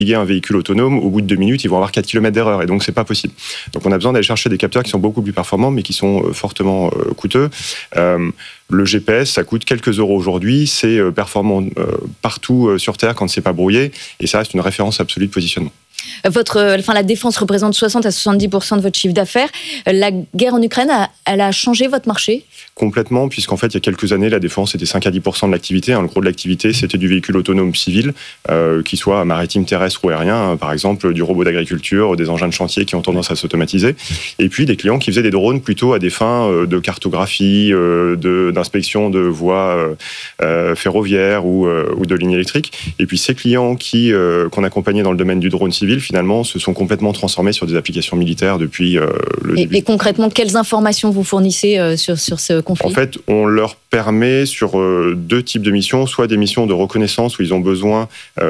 un véhicule autonome, au bout de 2 minutes, ils vont avoir 4 km d'erreur. Et donc, c'est pas possible. Donc, on a besoin d'aller chercher des capteurs qui sont beaucoup plus performants, mais qui sont fortement coûteux. Le GPS, ça coûte quelques euros aujourd'hui. C'est performant partout sur Terre quand c'est pas brouillé. Et ça reste une référence absolue de positionnement. La défense représente 60 à 70% de votre chiffre d'affaires. La guerre en Ukraine, elle a changé votre marché ? Complètement, puisqu'en fait, il y a quelques années, la défense était 5 à 10% de l'activité. Le gros de l'activité, c'était du véhicule autonome civil, qu'il soit maritime, terrestre ou aérien, par exemple du robot d'agriculture, des engins de chantier qui ont tendance à s'automatiser. Et puis, des clients qui faisaient des drones plutôt à des fins de cartographie, d'inspection de voies ferroviaires ou de lignes électriques. Et puis, ces clients qu'on accompagnait dans le domaine du drone civil, finalement, se sont complètement transformés sur des applications militaires depuis le début. Et concrètement, quelles informations vous fournissez sur ce conflit ? En fait, on leur permet sur 2 types de missions, soit des missions de reconnaissance où ils ont besoin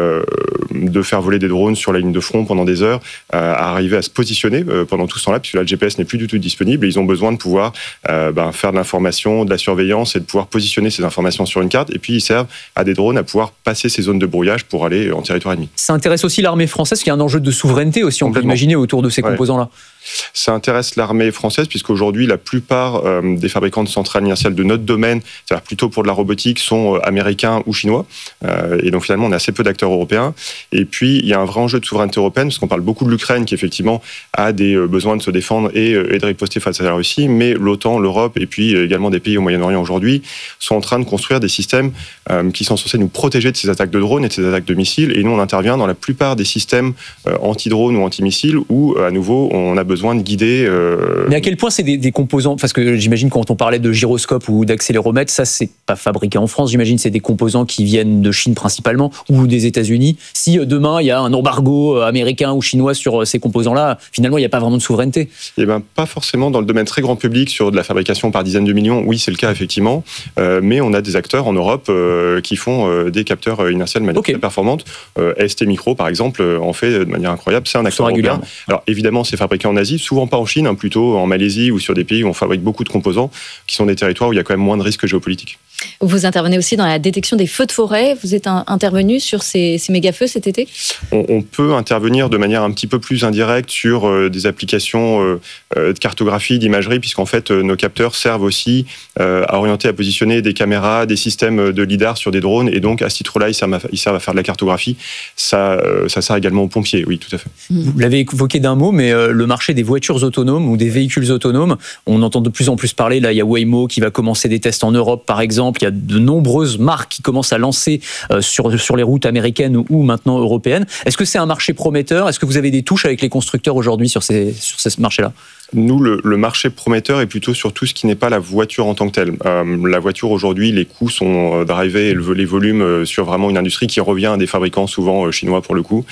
de faire voler des drones sur la ligne de front pendant des heures, à arriver à se positionner pendant tout ce temps-là, puisque là, le GPS n'est plus du tout disponible, et ils ont besoin de pouvoir faire de l'information, de la surveillance et de pouvoir positionner ces informations sur une carte, et puis ils servent à des drones à pouvoir passer ces zones de brouillage pour aller en territoire ennemi. Ça intéresse aussi l'armée française, parce qu'il y a un enjeu de souveraineté aussi, on peut imaginer, autour de ces composants-là. Ça intéresse l'armée française, puisqu'aujourd'hui, la plupart des fabricants de centrales inertiales de notre domaine, c'est-à-dire plutôt pour de la robotique, sont américains ou chinois. Et donc finalement, on a assez peu d'acteurs européens. Et puis, il y a un vrai enjeu de souveraineté européenne, parce qu'on parle beaucoup de l'Ukraine, qui effectivement a des besoins de se défendre et de riposter face à la Russie. Mais l'OTAN, l'Europe et puis également des pays au Moyen-Orient aujourd'hui sont en train de construire des systèmes qui sont censés nous protéger de ces attaques de drones et de ces attaques de missiles. Et nous, on intervient dans la plupart des systèmes anti-drones ou anti-missiles où, à nouveau, on a besoin de guider. Mais à quel point c'est des composants, parce que j'imagine quand on parlait de gyroscope ou d'accéléromètre, ça c'est pas fabriqué en France, j'imagine c'est des composants qui viennent de Chine principalement ou des États-Unis. Si demain il y a un embargo américain ou chinois sur ces composants-là, finalement il n'y a pas vraiment de souveraineté. Eh ben pas forcément dans le domaine très grand public sur de la fabrication par dizaines de millions. Oui, c'est le cas effectivement, mais on a des acteurs en Europe qui font des capteurs inertiels de manière très performante. ST Micro par exemple en fait de manière incroyable. C'est un acteur européen. Alors évidemment c'est fabriqué en Asie, souvent pas en Chine, plutôt en Malaisie ou sur des pays où on fabrique beaucoup de composants, qui sont des territoires où il y a quand même moins de risques géopolitiques. Vous intervenez aussi dans la détection des feux de forêt. Vous êtes intervenu sur ces méga-feux cet été ? On peut intervenir de manière un petit peu plus indirecte sur des applications de cartographie, d'imagerie, puisqu'en fait, nos capteurs servent aussi à orienter, à positionner des caméras, des systèmes de lidar sur des drones. Et donc, à ce titre-là, ils servent à faire de la cartographie. Ça sert également aux pompiers, oui, tout à fait. Vous l'avez évoqué d'un mot, mais le marché des voitures autonomes ou des véhicules autonomes, on entend de plus en plus parler. Là, il y a Waymo qui va commencer des tests en Europe, par exemple. Il y a de nombreuses marques qui commencent à lancer sur les routes américaines ou maintenant européennes. Est-ce que c'est un marché prometteur ? Est-ce que vous avez des touches avec les constructeurs aujourd'hui sur ces marchés-là ? Nous, le marché prometteur est plutôt sur tout ce qui n'est pas la voiture en tant que telle. La voiture, aujourd'hui, les coûts sont drivés et les volumes sur vraiment une industrie qui revient à des fabricants, souvent chinois pour le coup.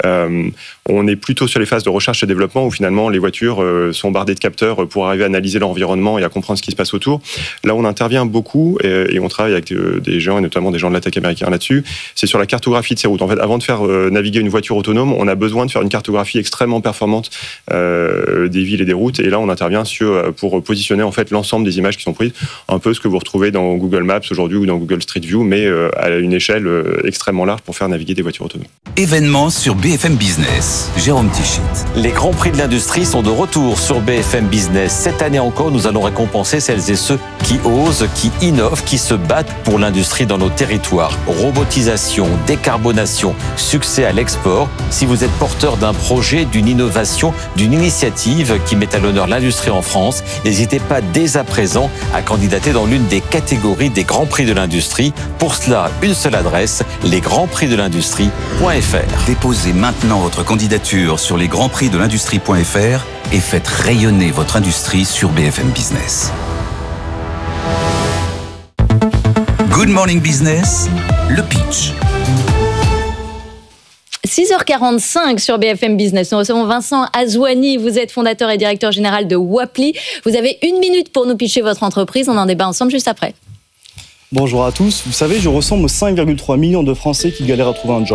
On est plutôt sur les phases de recherche et développement où finalement les voitures sont bardées de capteurs pour arriver à analyser l'environnement et à comprendre ce qui se passe autour. Là, on intervient beaucoup et on travaille avec des gens et notamment des gens de la tech américaine là-dessus. C'est sur la cartographie de ces routes. En fait, avant de faire naviguer une voiture autonome, on a besoin de faire une cartographie extrêmement performante des villes et des routes. Et là, on intervient pour positionner en fait l'ensemble des images qui sont prises, un peu ce que vous retrouvez dans Google Maps aujourd'hui ou dans Google Street View, mais à une échelle extrêmement large pour faire naviguer des voitures autonomes. Événement sur BFM Business. Jérôme Tichit. Les grands prix de l'industrie sont de retour sur BFM Business. Cette année encore, nous allons récompenser celles et ceux qui osent, qui innovent, qui se battent pour l'industrie dans nos territoires. Robotisation, décarbonation, succès à l'export. Si vous êtes porteur d'un projet, d'une innovation, d'une initiative qui met à l'honneur l'industrie en France, n'hésitez pas dès à présent à candidater dans l'une des catégories des grands prix de l'industrie. Pour cela, une seule adresse, lesgrandsprixdelindustrie.fr. Déposez maintenant votre candidature sur lesgrandsprixdelindustrie.fr et faites rayonner votre industrie sur BFM Business. Good Morning Business, le pitch. 6h45 sur BFM Business. Nous recevons Vincent Azouani. Vous êtes fondateur et directeur général de Waply. Vous avez 1 minute pour nous pitcher votre entreprise. On en débat ensemble juste après. Bonjour à tous. Vous savez, je ressemble aux 5,3 millions de Français qui galèrent à trouver un job.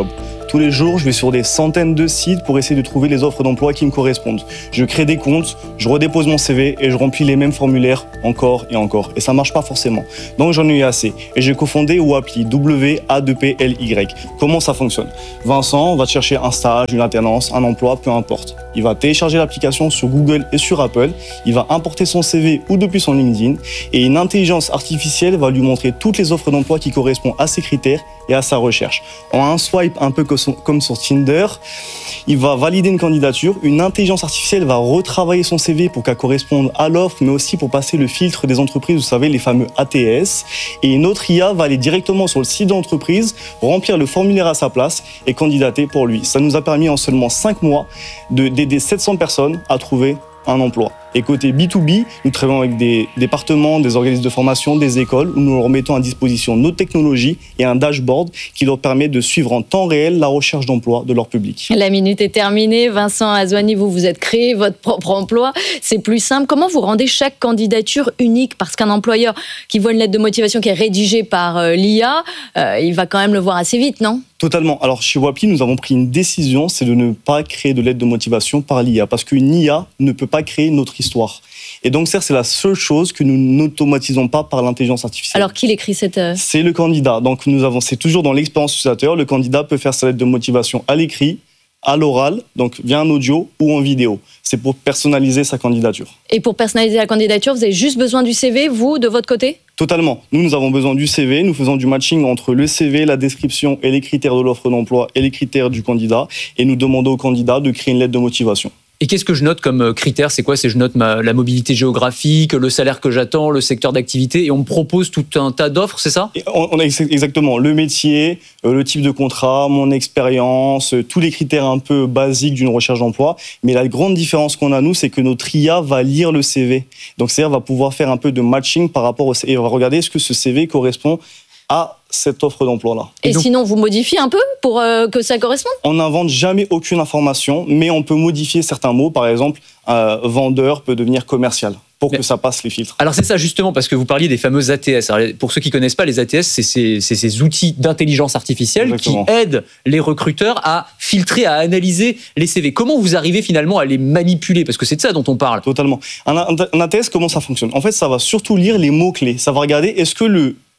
Tous les jours, je vais sur des centaines de sites pour essayer de trouver les offres d'emploi qui me correspondent. Je crée des comptes, je redépose mon CV et je remplis les mêmes formulaires encore et encore. Et ça marche pas forcément. Donc j'en ai eu assez. Et j'ai cofondé Waply, W-A-2-P-L-Y. Comment ça fonctionne? Vincent va chercher un stage, une alternance, un emploi, peu importe. Il va télécharger l'application sur Google et sur Apple. Il va importer son CV ou depuis son LinkedIn. Et une intelligence artificielle va lui montrer toutes les offres d'emploi qui correspondent à ses critères et à sa recherche. En un swipe un peu comme sur Tinder, il va valider une candidature. Une intelligence artificielle va retravailler son CV pour qu'elle corresponde à l'offre, mais aussi pour passer le filtre des entreprises, vous savez, les fameux ATS. Et une autre IA va aller directement sur le site de l'entreprise, remplir le formulaire à sa place et candidater pour lui. Ça nous a permis en seulement 5 mois d'aider 700 personnes à trouver un emploi. Et côté B2B, nous travaillons avec des départements, des organismes de formation, des écoles, où nous leur mettons à disposition nos technologies et un dashboard qui leur permet de suivre en temps réel la recherche d'emploi de leur public. La minute est terminée. Vincent Azouani, vous êtes créé votre propre emploi. C'est plus simple. Comment vous rendez chaque candidature unique? Parce qu'un employeur qui voit une lettre de motivation qui est rédigée par l'IA, il va quand même le voir assez vite, non? Totalement. Alors chez Waply, nous avons pris une décision, c'est de ne pas créer de lettre de motivation par l'IA, parce qu'une IA ne peut pas créer notre histoire. Et donc c'est la seule chose que nous n'automatisons pas par l'intelligence artificielle. Alors qui l'écrit cette... C'est le candidat. Donc c'est toujours dans l'expérience utilisateur. Le candidat peut faire sa lettre de motivation à l'écrit, à l'oral, donc via un audio ou en vidéo. C'est pour personnaliser sa candidature. Et pour personnaliser la candidature, vous avez juste besoin du CV, vous, de votre côté? Totalement. Nous avons besoin du CV. Nous faisons du matching entre le CV, la description et les critères de l'offre d'emploi et les critères du candidat. Et nous demandons au candidat de créer une lettre de motivation. Et qu'est-ce que je note comme critère? C'est quoi? C'est je note la mobilité géographique, le salaire que j'attends, le secteur d'activité, et on me propose tout un tas d'offres, c'est ça? On a exactement le métier, le type de contrat, mon expérience, tous les critères un peu basiques d'une recherche d'emploi. Mais la grande différence qu'on a, nous, c'est que notre IA va lire le CV. Donc, c'est-à-dire va pouvoir faire un peu de matching par rapport au CV. Et on va regarder est-ce que ce CV correspond à cette offre d'emploi-là. Et donc, sinon, vous modifiez un peu pour que ça corresponde? On n'invente jamais aucune information, mais on peut modifier certains mots. Par exemple, vendeur peut devenir commercial pour que ça passe les filtres. Alors c'est ça justement, parce que vous parliez des fameuses ATS. Alors, pour ceux qui ne connaissent pas, les ATS, c'est ces outils d'intelligence artificielle qui aident les recruteurs à filtrer, à analyser les CV. Comment vous arrivez finalement à les manipuler? Parce que c'est de ça dont on parle. Totalement. Un ATS, comment ça fonctionne? En fait, ça va surtout lire les mots-clés. Ça va regarder est-ce que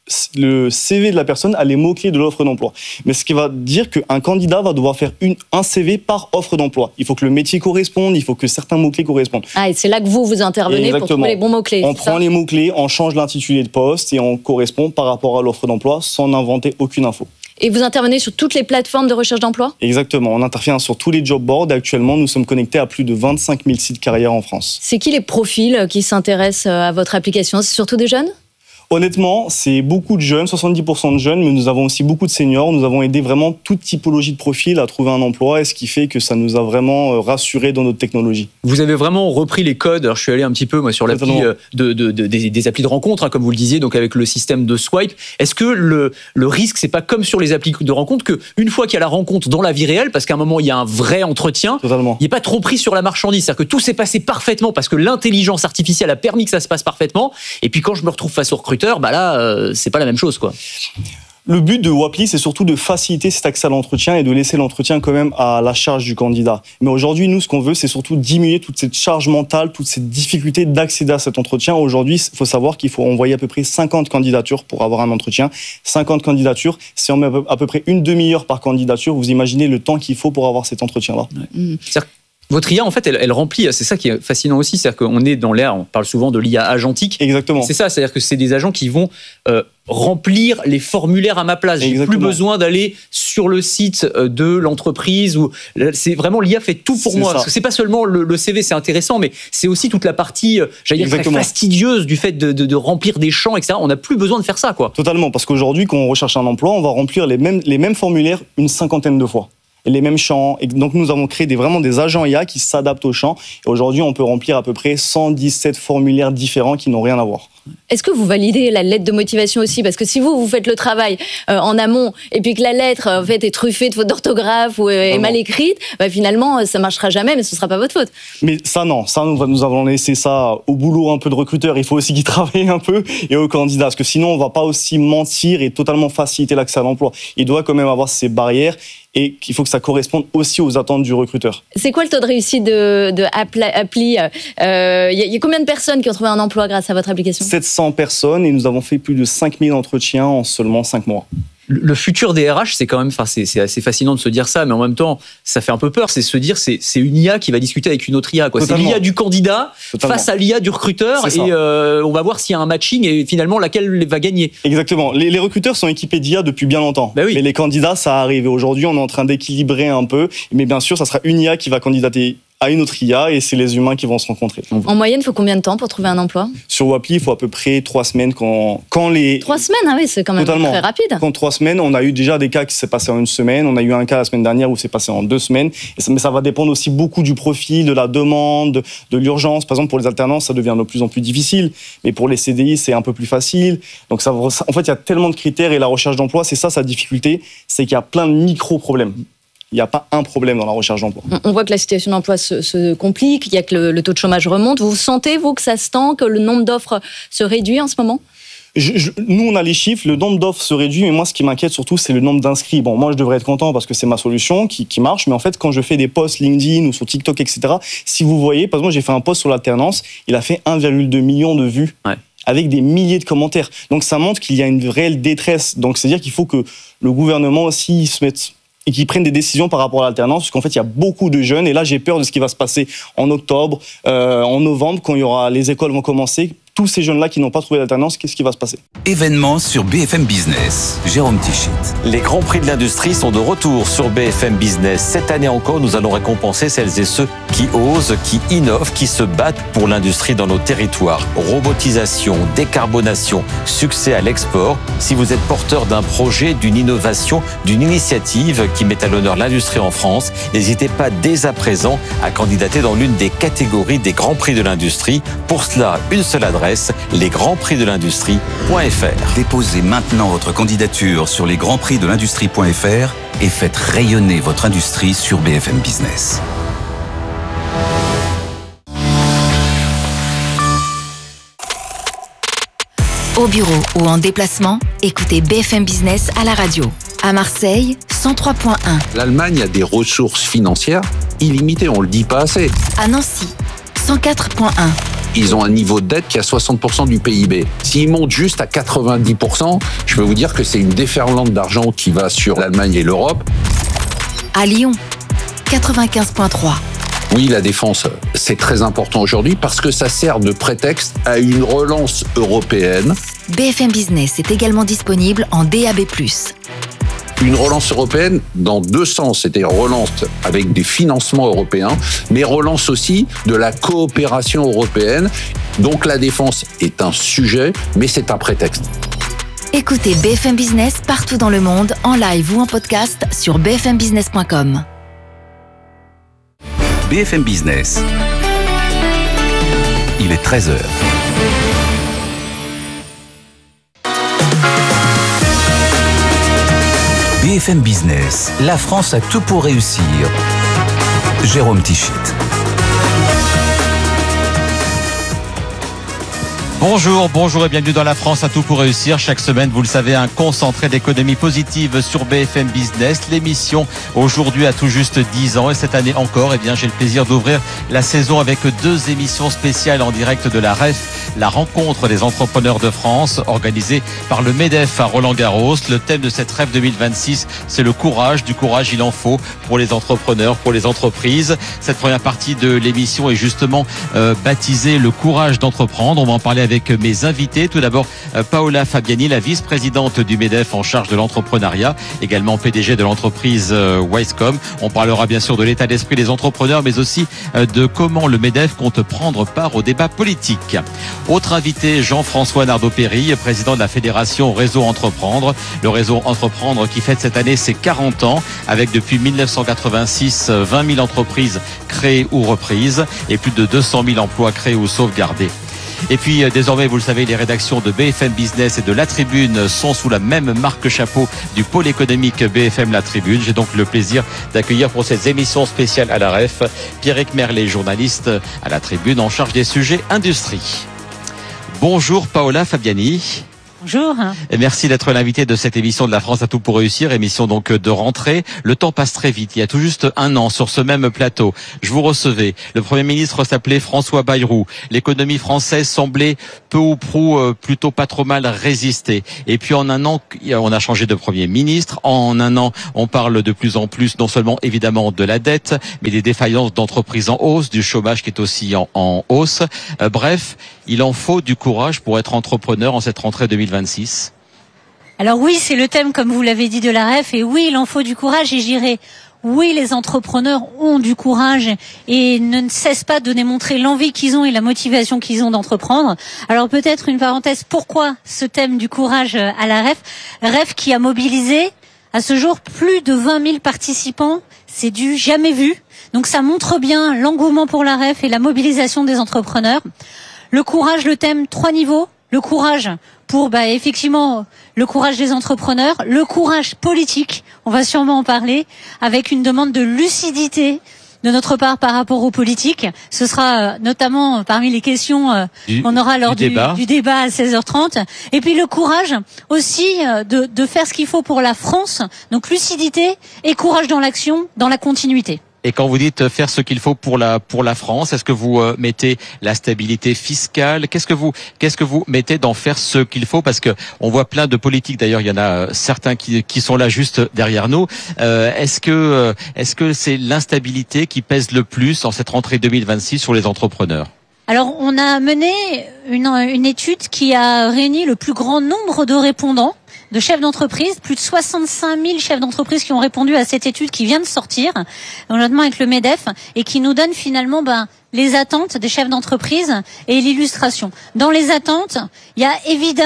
le CV de la personne a les mots-clés de l'offre d'emploi. Mais ce qui va dire qu'un candidat va devoir faire un CV par offre d'emploi. Il faut que le métier corresponde, il faut que certains mots-clés correspondent. Ah, et c'est là que vous intervenez pour trouver les bons mots-clés. On prend les mots-clés, on change l'intitulé de poste et on correspond par rapport à l'offre d'emploi sans inventer aucune info. Et vous intervenez sur toutes les plateformes de recherche d'emploi? Exactement, on intervient sur tous les job boards. Actuellement, nous sommes connectés à plus de 25 000 sites carrières en France. C'est qui les profils qui s'intéressent à votre application? C'est surtout des jeunes? Honnêtement, c'est beaucoup de jeunes, 70% de jeunes, mais nous avons aussi beaucoup de seniors. Nous avons aidé vraiment toute typologie de profil à trouver un emploi, et ce qui fait que ça nous a vraiment rassurés dans notre technologie. Vous avez vraiment repris les codes. Alors, je suis allé un petit peu sur l'appli des applis de rencontre, comme vous le disiez, donc avec le système de swipe. Est-ce que le risque, c'est pas comme sur les applis de rencontre, qu'une fois qu'il y a la rencontre dans la vie réelle, parce qu'à un moment, il y a un vrai entretien, il n'est pas trop pris sur la marchandise. C'est-à-dire que tout s'est passé parfaitement parce que l'intelligence artificielle a permis que ça se passe parfaitement. Et puis quand je me retrouve face au recruteur, c'est pas la même chose, quoi. Le but de Waply, c'est surtout de faciliter cet accès à l'entretien et de laisser l'entretien quand même à la charge du candidat. Mais aujourd'hui, nous, ce qu'on veut, c'est surtout diminuer toute cette charge mentale, toute cette difficulté d'accéder à cet entretien. Aujourd'hui, il faut savoir qu'il faut envoyer à peu près 50 candidatures pour avoir un entretien. 50 candidatures, si on met à peu près une demi-heure par candidature, vous imaginez le temps qu'il faut pour avoir cet entretien-là. Ouais. Votre IA, en fait, elle remplit, c'est ça qui est fascinant aussi, c'est-à-dire qu'on est dans l'ère, on parle souvent de l'IA agentique. Exactement. C'est ça, c'est-à-dire que c'est des agents qui vont remplir les formulaires à ma place. J'ai plus besoin d'aller sur le site de l'entreprise. C'est vraiment, l'IA fait tout pour moi. Parce que c'est pas seulement le CV, c'est intéressant, mais c'est aussi toute la partie, j'allais dire, très fastidieuse du fait de remplir des champs, etc. On n'a plus besoin de faire ça, quoi. Totalement, parce qu'aujourd'hui, quand on recherche un emploi, on va remplir les mêmes formulaires une 50aine de fois. Les mêmes champs. Et donc, nous avons créé vraiment des agents IA qui s'adaptent aux champs. Et aujourd'hui, on peut remplir à peu près 117 formulaires différents qui n'ont rien à voir. Est-ce que vous validez la lettre de motivation aussi? Parce que si vous faites le travail en amont et puis que la lettre en fait, est truffée de fautes d'orthographe ou est mal écrite, finalement, ça ne marchera jamais, mais ce ne sera pas votre faute. Mais ça, non. Ça, nous avons laissé ça au boulot un peu de recruteur. Il faut aussi qu'ils travaillent un peu et aux candidats. Parce que sinon, on ne va pas aussi mentir et totalement faciliter l'accès à l'emploi. Il doit quand même avoir ces barrières. et qu'il faut que ça corresponde aussi aux attentes du recruteur. C'est quoi le taux de réussite de Appli? Il y a combien de personnes qui ont trouvé un emploi grâce à votre application? 700 personnes et nous avons fait plus de 5000 entretiens en seulement 5 mois. Le futur des RH, c'est quand même, c'est assez fascinant de se dire ça, mais en même temps, ça fait un peu peur. C'est se dire, c'est une IA qui va discuter avec une autre IA, quoi. C'est l'IA du candidat face à l'IA du recruteur, et on va voir s'il y a un matching et finalement laquelle va gagner. Exactement. Les recruteurs sont équipés d'IA depuis bien longtemps, mais les candidats, ça arrive. Aujourd'hui, on est en train d'équilibrer un peu, mais bien sûr, ça sera une IA qui va candidater à une autre IA et c'est les humains qui vont se rencontrer. En moyenne, il faut combien de temps pour trouver un emploi? Sur Wapli, il faut à peu près 3 semaines. 3 semaines, ah oui, c'est quand même très rapide. Quand 3 semaines, on a eu déjà des cas qui s'est passé en 1 semaine. On a eu un cas la semaine dernière où c'est passé en 2 semaines. Mais ça va dépendre aussi beaucoup du profil, de la demande, de l'urgence. Par exemple, pour les alternances, ça devient de plus en plus difficile. Mais pour les CDI, c'est un peu plus facile. Donc en fait, il y a tellement de critères et la recherche d'emploi, c'est ça sa difficulté, c'est qu'il y a plein de micro-problèmes. Il n'y a pas un problème dans la recherche d'emploi. On voit que la situation d'emploi se complique, il y a que le taux de chômage remonte. Vous sentez, vous, que ça se tend, que le nombre d'offres se réduit en ce moment? Nous, on a les chiffres, le nombre d'offres se réduit, mais moi, ce qui m'inquiète surtout, c'est le nombre d'inscrits. Bon, moi, je devrais être content parce que c'est ma solution qui marche, mais en fait, quand je fais des posts LinkedIn ou sur TikTok, etc., si vous voyez, par exemple, j'ai fait un post sur l'alternance, il a fait 1,2 million de vues. Ouais. Avec des milliers de commentaires. Donc, ça montre qu'il y a une réelle détresse. Donc, c'est-à-dire qu'il faut que le gouvernement aussi se mette et qu'ils prennent des décisions par rapport à l'alternance, parce qu'en fait, il y a beaucoup de jeunes, et là, j'ai peur de ce qui va se passer en octobre, en novembre, quand les écoles vont commencer. Tous ces jeunes-là qui n'ont pas trouvé d'alternance, qu'est-ce qui va se passer? Événements sur BFM Business. Jérôme Tichit. Les grands prix de l'industrie sont de retour sur BFM Business. Cette année encore, nous allons récompenser celles et ceux qui osent, qui innovent, qui se battent pour l'industrie dans nos territoires. Robotisation, décarbonation, succès à l'export. Si vous êtes porteur d'un projet, d'une innovation, d'une initiative qui met à l'honneur l'industrie en France, n'hésitez pas dès à présent à candidater dans l'une des catégories des grands prix de l'industrie. Pour cela, une seule adresse, lesgrandsprixdelindustrie.fr. Déposez maintenant votre candidature sur lesgrandsprixdelindustrie.fr et faites rayonner votre industrie sur BFM Business. Au bureau ou en déplacement, écoutez BFM Business à la radio. À Marseille, 103.1. L'Allemagne a des ressources financières illimitées, on le dit pas assez. À Nancy, 104.1. Ils ont un niveau de dette qui est à 60% du PIB. S'ils montent juste à 90%, je peux vous dire que c'est une déferlante d'argent qui va sur l'Allemagne et l'Europe. À Lyon, 95.3. Oui, la défense, c'est très important aujourd'hui parce que ça sert de prétexte à une relance européenne. BFM Business est également disponible en DAB+. Une relance européenne dans 2 sens, c'est-à-dire relance avec des financements européens, mais relance aussi de la coopération européenne. Donc la défense est un sujet, mais c'est un prétexte. Écoutez BFM Business partout dans le monde, en live ou en podcast sur bfmbusiness.com. BFM Business. Il est 13h. BFM Business, la France a tout pour réussir. Jérôme Tichit. Bonjour et bienvenue dans La France à tout pour réussir. Chaque semaine, vous le savez, un concentré d'économie positive sur BFM Business. L'émission aujourd'hui a tout juste 10 ans et cette année encore, j'ai le plaisir d'ouvrir la saison avec 2 émissions spéciales en direct de la REF, la rencontre des entrepreneurs de France, organisée par le MEDEF à Roland-Garros. Le thème de cette REF 2026, c'est le courage. Du courage, il en faut pour les entrepreneurs, pour les entreprises. Cette première partie de l'émission est justement baptisée le courage d'entreprendre. On va en parler avec mes invités. Tout d'abord, Paola Fabiani, la vice-présidente du MEDEF en charge de l'entrepreneuriat, également PDG de l'entreprise Wisecom. On parlera bien sûr de l'état d'esprit des entrepreneurs, mais aussi de comment le MEDEF compte prendre part au débat politique. Autre invité, Jean-François Nardeau-Péry, président de la fédération Réseau Entreprendre. Le Réseau Entreprendre qui fête cette année ses 40 ans, avec depuis 1986 20 000 entreprises créées ou reprises et plus de 200 000 emplois créés ou sauvegardés. Et puis désormais, vous le savez, les rédactions de BFM Business et de La Tribune sont sous la même marque chapeau du pôle économique BFM La Tribune. J'ai donc le plaisir d'accueillir pour cette émission spéciale à la REF Pierrick Merlet, journaliste à La Tribune en charge des sujets industrie. Bonjour Paola Fabiani. Bonjour. Et merci d'être l'invité de cette émission de La France a tout pour réussir, émission donc de rentrée. Le temps passe très vite. Il y a tout juste un an, sur ce même plateau, je vous recevais. Le Premier ministre s'appelait François Bayrou. L'économie française semblait peu ou prou plutôt pas trop mal résister. Et puis en un an, on a changé de Premier ministre. En un an, on parle de plus en plus, non seulement évidemment de la dette, mais des défaillances d'entreprises en hausse, du chômage qui est aussi en hausse. Bref, il en faut du courage pour être entrepreneur en cette rentrée 2026. Alors oui, c'est le thème, comme vous l'avez dit, de la REF. Et oui, il en faut du courage. Et j'irai, oui, les entrepreneurs ont du courage et ne cessent pas de démontrer l'envie qu'ils ont et la motivation qu'ils ont d'entreprendre. Alors peut-être une parenthèse, pourquoi ce thème du courage à la REF? REF qui a mobilisé à ce jour plus de 20 000 participants. C'est du jamais vu. Donc ça montre bien l'engouement pour la REF et la mobilisation des entrepreneurs. Le courage, le thème, 3 niveaux. Le courage pour, effectivement, le courage des entrepreneurs. Le courage politique, on va sûrement en parler, avec une demande de lucidité de notre part par rapport aux politiques. Ce sera notamment parmi les questions qu'on aura lors du débat à 16h30. Et puis le courage aussi de faire ce qu'il faut pour la France. Donc lucidité et courage dans l'action, dans la continuité. Et quand vous dites faire ce qu'il faut pour la France, est-ce que vous mettez la stabilité fiscale? Qu'est-ce que vous mettez dans faire ce qu'il faut? Parce que on voit plein de politiques. D'ailleurs, il y en a certains qui sont là juste derrière nous. Est-ce que c'est l'instabilité qui pèse le plus en cette rentrée 2026 sur les entrepreneurs? Alors, on a mené une étude qui a réuni le plus grand nombre de répondants, de chefs d'entreprise, plus de 65 000 chefs d'entreprise qui ont répondu à cette étude qui vient de sortir, notamment avec le MEDEF, et qui nous donne finalement les attentes des chefs d'entreprise et l'illustration. Dans les attentes, il y a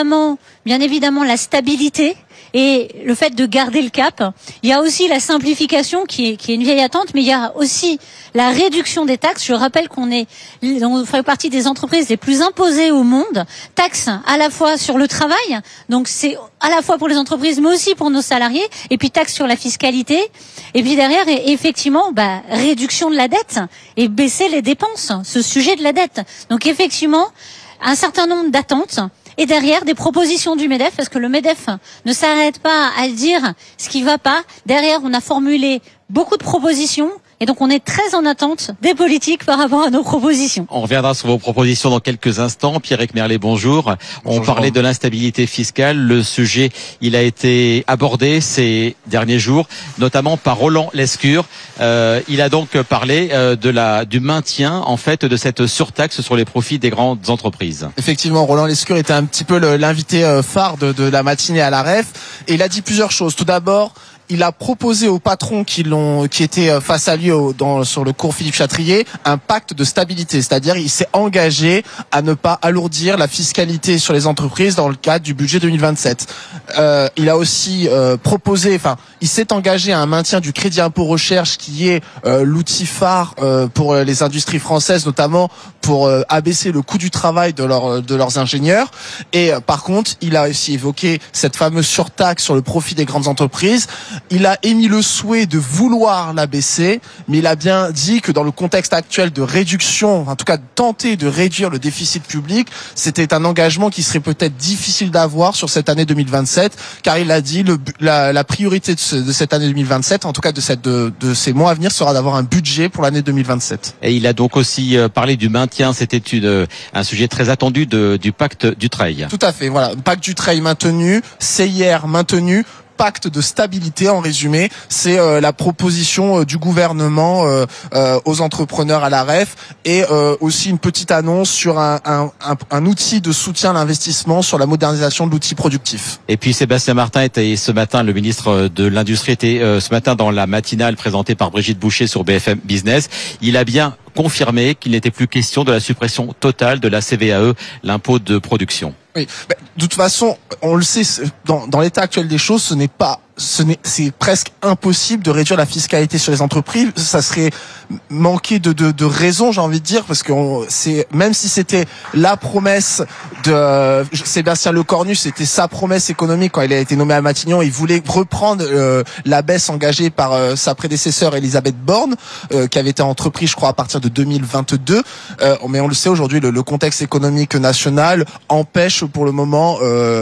bien évidemment la stabilité et le fait de garder le cap. Il y a aussi la simplification qui est une vieille attente, mais il y a aussi la réduction des taxes. Je rappelle qu'on fait partie des entreprises les plus imposées au monde. Taxes à la fois sur le travail, donc c'est à la fois pour les entreprises, mais aussi pour nos salariés. Et puis taxes sur la fiscalité. Et puis derrière, effectivement, réduction de la dette et baisser les dépenses. Ce sujet de la dette. Donc effectivement, un certain nombre d'attentes. Et derrière, des propositions du MEDEF, parce que le MEDEF ne s'arrête pas à dire ce qui va pas. Derrière, on a formulé beaucoup de propositions. Et donc, on est très en attente des politiques par rapport à nos propositions. On reviendra sur vos propositions dans quelques instants. Pierrick Merlet, bonjour. On parlait de l'instabilité fiscale. Le sujet, il a été abordé ces derniers jours, notamment par Roland Lescure. Il a donc parlé du maintien, en fait, de cette surtaxe sur les profits des grandes entreprises. Effectivement, Roland Lescure était un petit peu l'invité phare de la matinée à la REF. Et il a dit plusieurs choses. Tout d'abord, il a proposé aux patrons qui étaient face à lui sur le cours Philippe Chatrier un pacte de stabilité, c'est-à-dire il s'est engagé à ne pas alourdir la fiscalité sur les entreprises dans le cadre du budget 2027. Il a aussi il s'est engagé à un maintien du crédit impôt recherche qui est l'outil phare pour les industries françaises, notamment pour abaisser le coût du travail de leurs ingénieurs. Et par contre, il a aussi évoqué cette fameuse surtaxe sur le profit des grandes entreprises. Il a émis le souhait de vouloir la baisser, mais il a bien dit que dans le contexte actuel de réduction, en tout cas de tenter de réduire le déficit public, c'était un engagement qui serait peut-être difficile d'avoir sur cette année 2027, car il a dit la priorité de cette année 2027, en tout cas de ces mois à venir, sera d'avoir un budget pour l'année 2027. Et il a donc aussi parlé du maintien, c'était un sujet très attendu du pacte Dutreil. Tout à fait, voilà, pacte Dutreil maintenu, CIR maintenu, pacte de stabilité, en résumé, c'est la proposition du gouvernement aux entrepreneurs à la REF, et aussi une petite annonce sur un outil de soutien à l'investissement sur la modernisation de l'outil productif. Et puis Sébastien Martin était ce matin, le ministre de l'Industrie était ce matin dans la matinale présentée par Brigitte Boucher sur BFM Business. Il a bien confirmé qu'il n'était plus question de la suppression totale de la CVAE, l'impôt de production. Oui, de toute façon, on le sait, dans l'état actuel des choses, ce n'est pas c'est presque impossible de réduire la fiscalité sur les entreprises. Ça serait manquer de raison, j'ai envie de dire, parce que même si c'était la promesse de Sébastien Lecornu, c'était sa promesse économique quand il a été nommé à Matignon, il voulait reprendre la baisse engagée par sa prédécesseur Elisabeth Borne, qui avait été entreprise, je crois, à partir de 2022. Mais on le sait aujourd'hui, le contexte économique national empêche pour le moment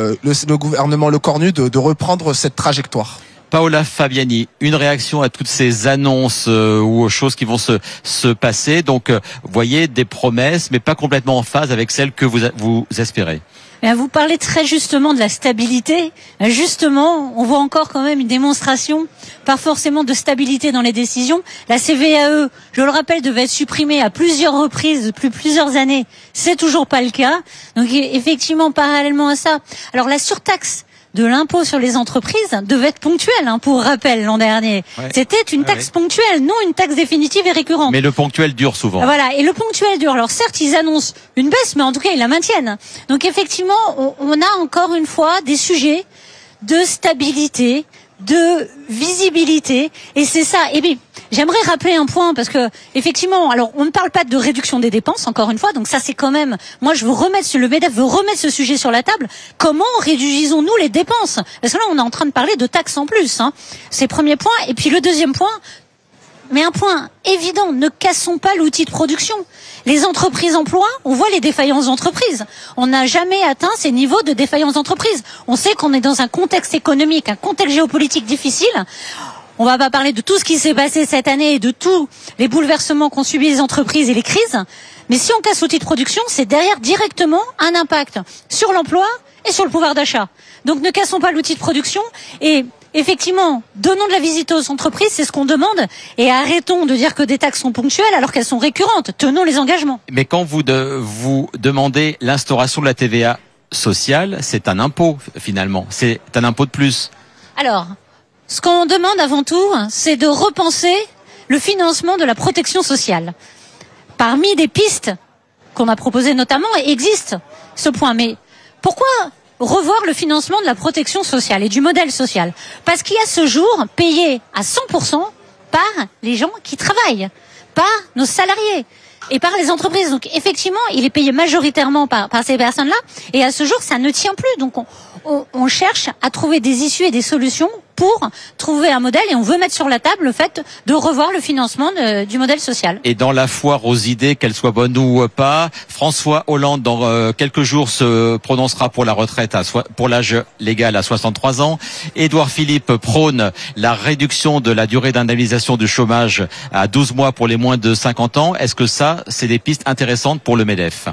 le gouvernement Lecornu de reprendre cette trajectoire. Paola Fabiani, une réaction à toutes ces annonces ou aux choses qui vont se passer. Donc, vous voyez des promesses, mais pas complètement en phase avec celles que vous espérez. Vous parlez très justement de la stabilité. Justement, on voit encore quand même une démonstration, pas forcément de stabilité dans les décisions. La CVAE, je le rappelle, devait être supprimée à plusieurs reprises depuis plusieurs années. C'est toujours pas le cas. Donc, effectivement, parallèlement à ça. Alors, la surtaxe de l'impôt sur les entreprises devait être ponctuelle, pour rappel, l'an dernier. Ouais. C'était une taxe ponctuelle, non une taxe définitive et récurrente. Mais le ponctuel dure souvent. Voilà, et le ponctuel dure. Alors certes, ils annoncent une baisse, mais en tout cas, ils la maintiennent. Donc effectivement, on a encore une fois des sujets de stabilité, de visibilité, et c'est ça. Et puis, j'aimerais rappeler un point, parce que effectivement, alors on ne parle pas de réduction des dépenses, encore une fois, donc ça c'est quand même, moi je veux le MEDEF veut remettre ce sujet sur la table. Comment réduisons-nous les dépenses? Parce que là on est en train de parler de taxes en plus, c'est le premier point. Et puis le deuxième point, mais un point évident, ne cassons pas l'outil de production. Les entreprises emploient, on voit les défaillances d'entreprises. On n'a jamais atteint ces niveaux de défaillance d'entreprises. On sait qu'on est dans un contexte économique, un contexte géopolitique difficile. On va pas parler de tout ce qui s'est passé cette année et de tous les bouleversements qu'ont subis les entreprises et les crises. Mais si on casse l'outil de production, c'est derrière directement un impact sur l'emploi et sur le pouvoir d'achat. Donc ne cassons pas l'outil de production et effectivement, donnons de la visite aux entreprises, c'est ce qu'on demande, et arrêtons de dire que des taxes sont ponctuelles alors qu'elles sont récurrentes. Tenons les engagements. Mais quand vous demandez l'instauration de la TVA sociale, c'est un impôt finalement, c'est un impôt de plus. Alors, ce qu'on demande avant tout, c'est de repenser le financement de la protection sociale. Parmi des pistes qu'on a proposées notamment, existe ce point. Mais pourquoi revoir le financement de la protection sociale et du modèle social? Parce qu'il y a ce jour payé à 100% par les gens qui travaillent, par nos salariés et par les entreprises. Donc effectivement, il est payé majoritairement par ces personnes-là, et à ce jour, ça ne tient plus. Donc on cherche à trouver des issues et des solutions pour trouver un modèle, et on veut mettre sur la table le fait de revoir le financement du modèle social. Et dans la foire aux idées, qu'elles soient bonnes ou pas, François Hollande dans quelques jours se prononcera pour la retraite pour l'âge légal à 63 ans. Édouard Philippe prône la réduction de la durée d'indemnisation du chômage à 12 mois pour les moins de 50 ans. Est-ce que ça, c'est des pistes intéressantes pour le MEDEF?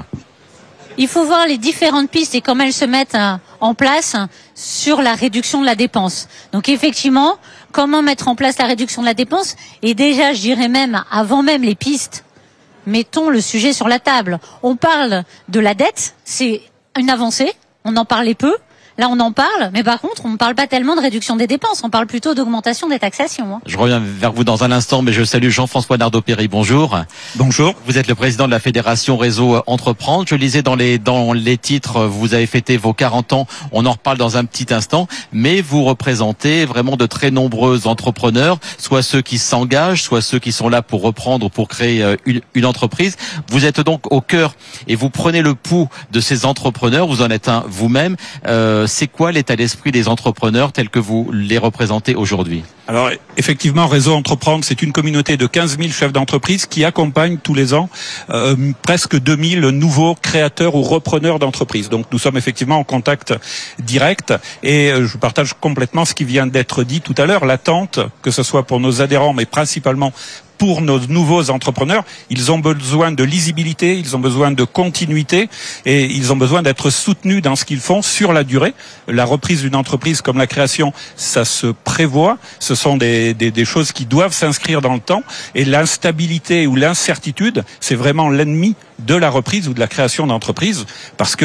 Il faut voir les différentes pistes et comment elles se mettent en place sur la réduction de la dépense. Donc effectivement, comment mettre en place la réduction de la dépense? Et déjà, je dirais même, avant même les pistes, mettons le sujet sur la table. On parle de la dette, c'est une avancée, on en parlait peu. Là, on en parle, mais par contre, on ne parle pas tellement de réduction des dépenses, on parle plutôt d'augmentation des taxations. Je reviens vers vous dans un instant, mais je salue Jean-François Nardeau-Péry. Bonjour. Bonjour. Vous êtes le président de la Fédération Réseau Entreprendre. Je lisais dans les titres, vous avez fêté vos 40 ans, on en reparle dans un petit instant, mais vous représentez vraiment de très nombreux entrepreneurs, soit ceux qui s'engagent, soit ceux qui sont là pour reprendre, pour créer une entreprise. Vous êtes donc au cœur et vous prenez le pouls de ces entrepreneurs, vous en êtes un vous-même. C'est quoi l'état d'esprit des entrepreneurs tels que vous les représentez aujourd'hui? Alors effectivement, Réseau Entreprendre, c'est une communauté de 15 000 chefs d'entreprise qui accompagnent tous les ans presque 2000 nouveaux créateurs ou repreneurs d'entreprises. Donc nous sommes effectivement en contact direct, et je partage complètement ce qui vient d'être dit tout à l'heure. L'attente, que ce soit pour nos adhérents, mais principalement pour nos nouveaux entrepreneurs, ils ont besoin de lisibilité, ils ont besoin de continuité, et ils ont besoin d'être soutenus dans ce qu'ils font sur la durée. La reprise d'une entreprise comme la création, ça se prévoit, ce sont des choses qui doivent s'inscrire dans le temps, et l'instabilité ou l'incertitude, c'est vraiment l'ennemi de la reprise ou de la création d'entreprise, parce que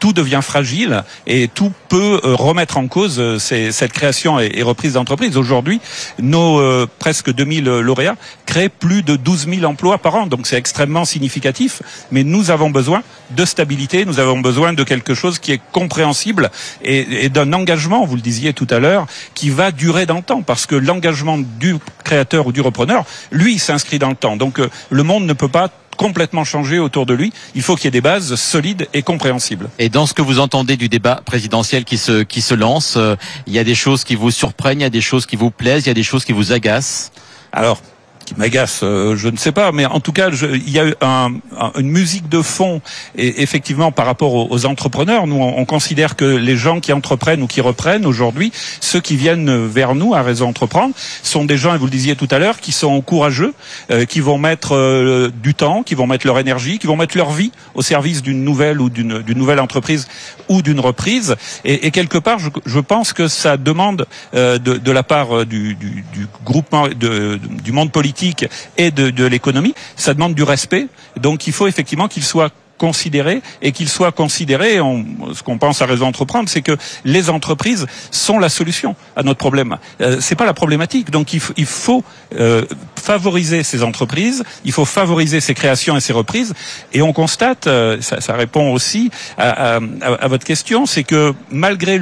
tout devient fragile et tout peut remettre en cause cette création et reprise d'entreprise. Aujourd'hui, nos presque 2000 lauréats créent plus de 12 000 emplois par an, donc c'est extrêmement significatif. Mais nous avons besoin de stabilité, nous avons besoin de quelque chose qui est compréhensible et d'un engagement, vous le disiez tout à l'heure, qui va durer dans le temps, parce que l'engagement du créateur ou du repreneur, lui, s'inscrit dans le temps. Donc le monde ne peut pas complètement changer autour de lui. Il faut qu'il y ait des bases solides et compréhensibles. Et dans ce que vous entendez du débat présidentiel qui se lance, il y a des choses qui vous surprennent, il y a des choses qui vous plaisent, il y a des choses qui vous agacent. Alors, qui m'agace, je ne sais pas, mais en tout cas, il y a une musique de fond, et effectivement, par rapport aux entrepreneurs. Nous, on considère que les gens qui entreprennent ou qui reprennent aujourd'hui, ceux qui viennent vers nous à Réseau Entreprendre, sont des gens, et vous le disiez tout à l'heure, qui sont courageux, qui vont mettre du temps, qui vont mettre leur énergie, qui vont mettre leur vie au service d'une nouvelle ou d'une nouvelle entreprise ou d'une reprise. Et quelque part, je pense que ça demande de la part du groupement, du monde politique et de l'économie, ça demande du respect. Donc il faut effectivement qu'il soit considéré, et qu'il soit considéré, ce qu'on pense à Réseau Entreprendre, c'est que les entreprises sont la solution à notre problème. C'est pas la problématique. Donc il faut favoriser ces entreprises, il faut favoriser ces créations et ces reprises. Et on constate, ça répond aussi à votre question, c'est que malgré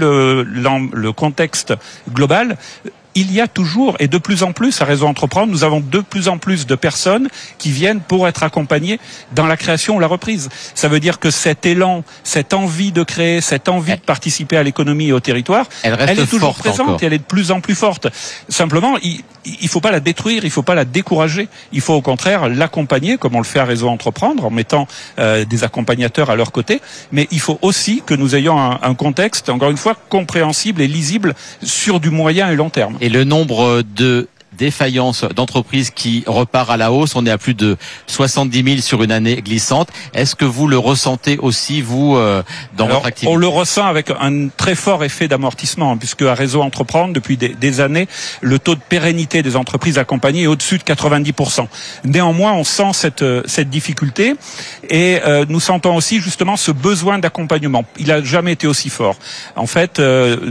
le contexte global, il y a toujours, et de plus en plus, à Réseau Entreprendre, nous avons de plus en plus de personnes qui viennent pour être accompagnées dans la création ou la reprise. Ça veut dire que cet élan, cette envie de créer, cette envie de participer à l'économie et au territoire, elle est toujours présente encore. Et elle est de plus en plus forte. Simplement, il faut pas la détruire, il faut pas la décourager. Il faut au contraire l'accompagner, comme on le fait à Réseau Entreprendre, en mettant des accompagnateurs à leur côté. Mais il faut aussi que nous ayons un contexte, encore une fois, compréhensible et lisible sur du moyen et long terme. Et le nombre de défaillance d'entreprises qui repart à la hausse, on est à plus de 70 000 sur une année glissante. Est-ce que vous le ressentez aussi, vous, dans votre activité? On le ressent avec un très fort effet d'amortissement, puisque à Réseau Entreprendre, depuis des années, le taux de pérennité des entreprises accompagnées est au-dessus de 90%. Néanmoins, on sent cette difficulté, et nous sentons aussi justement ce besoin d'accompagnement. Il n'a jamais été aussi fort. En fait,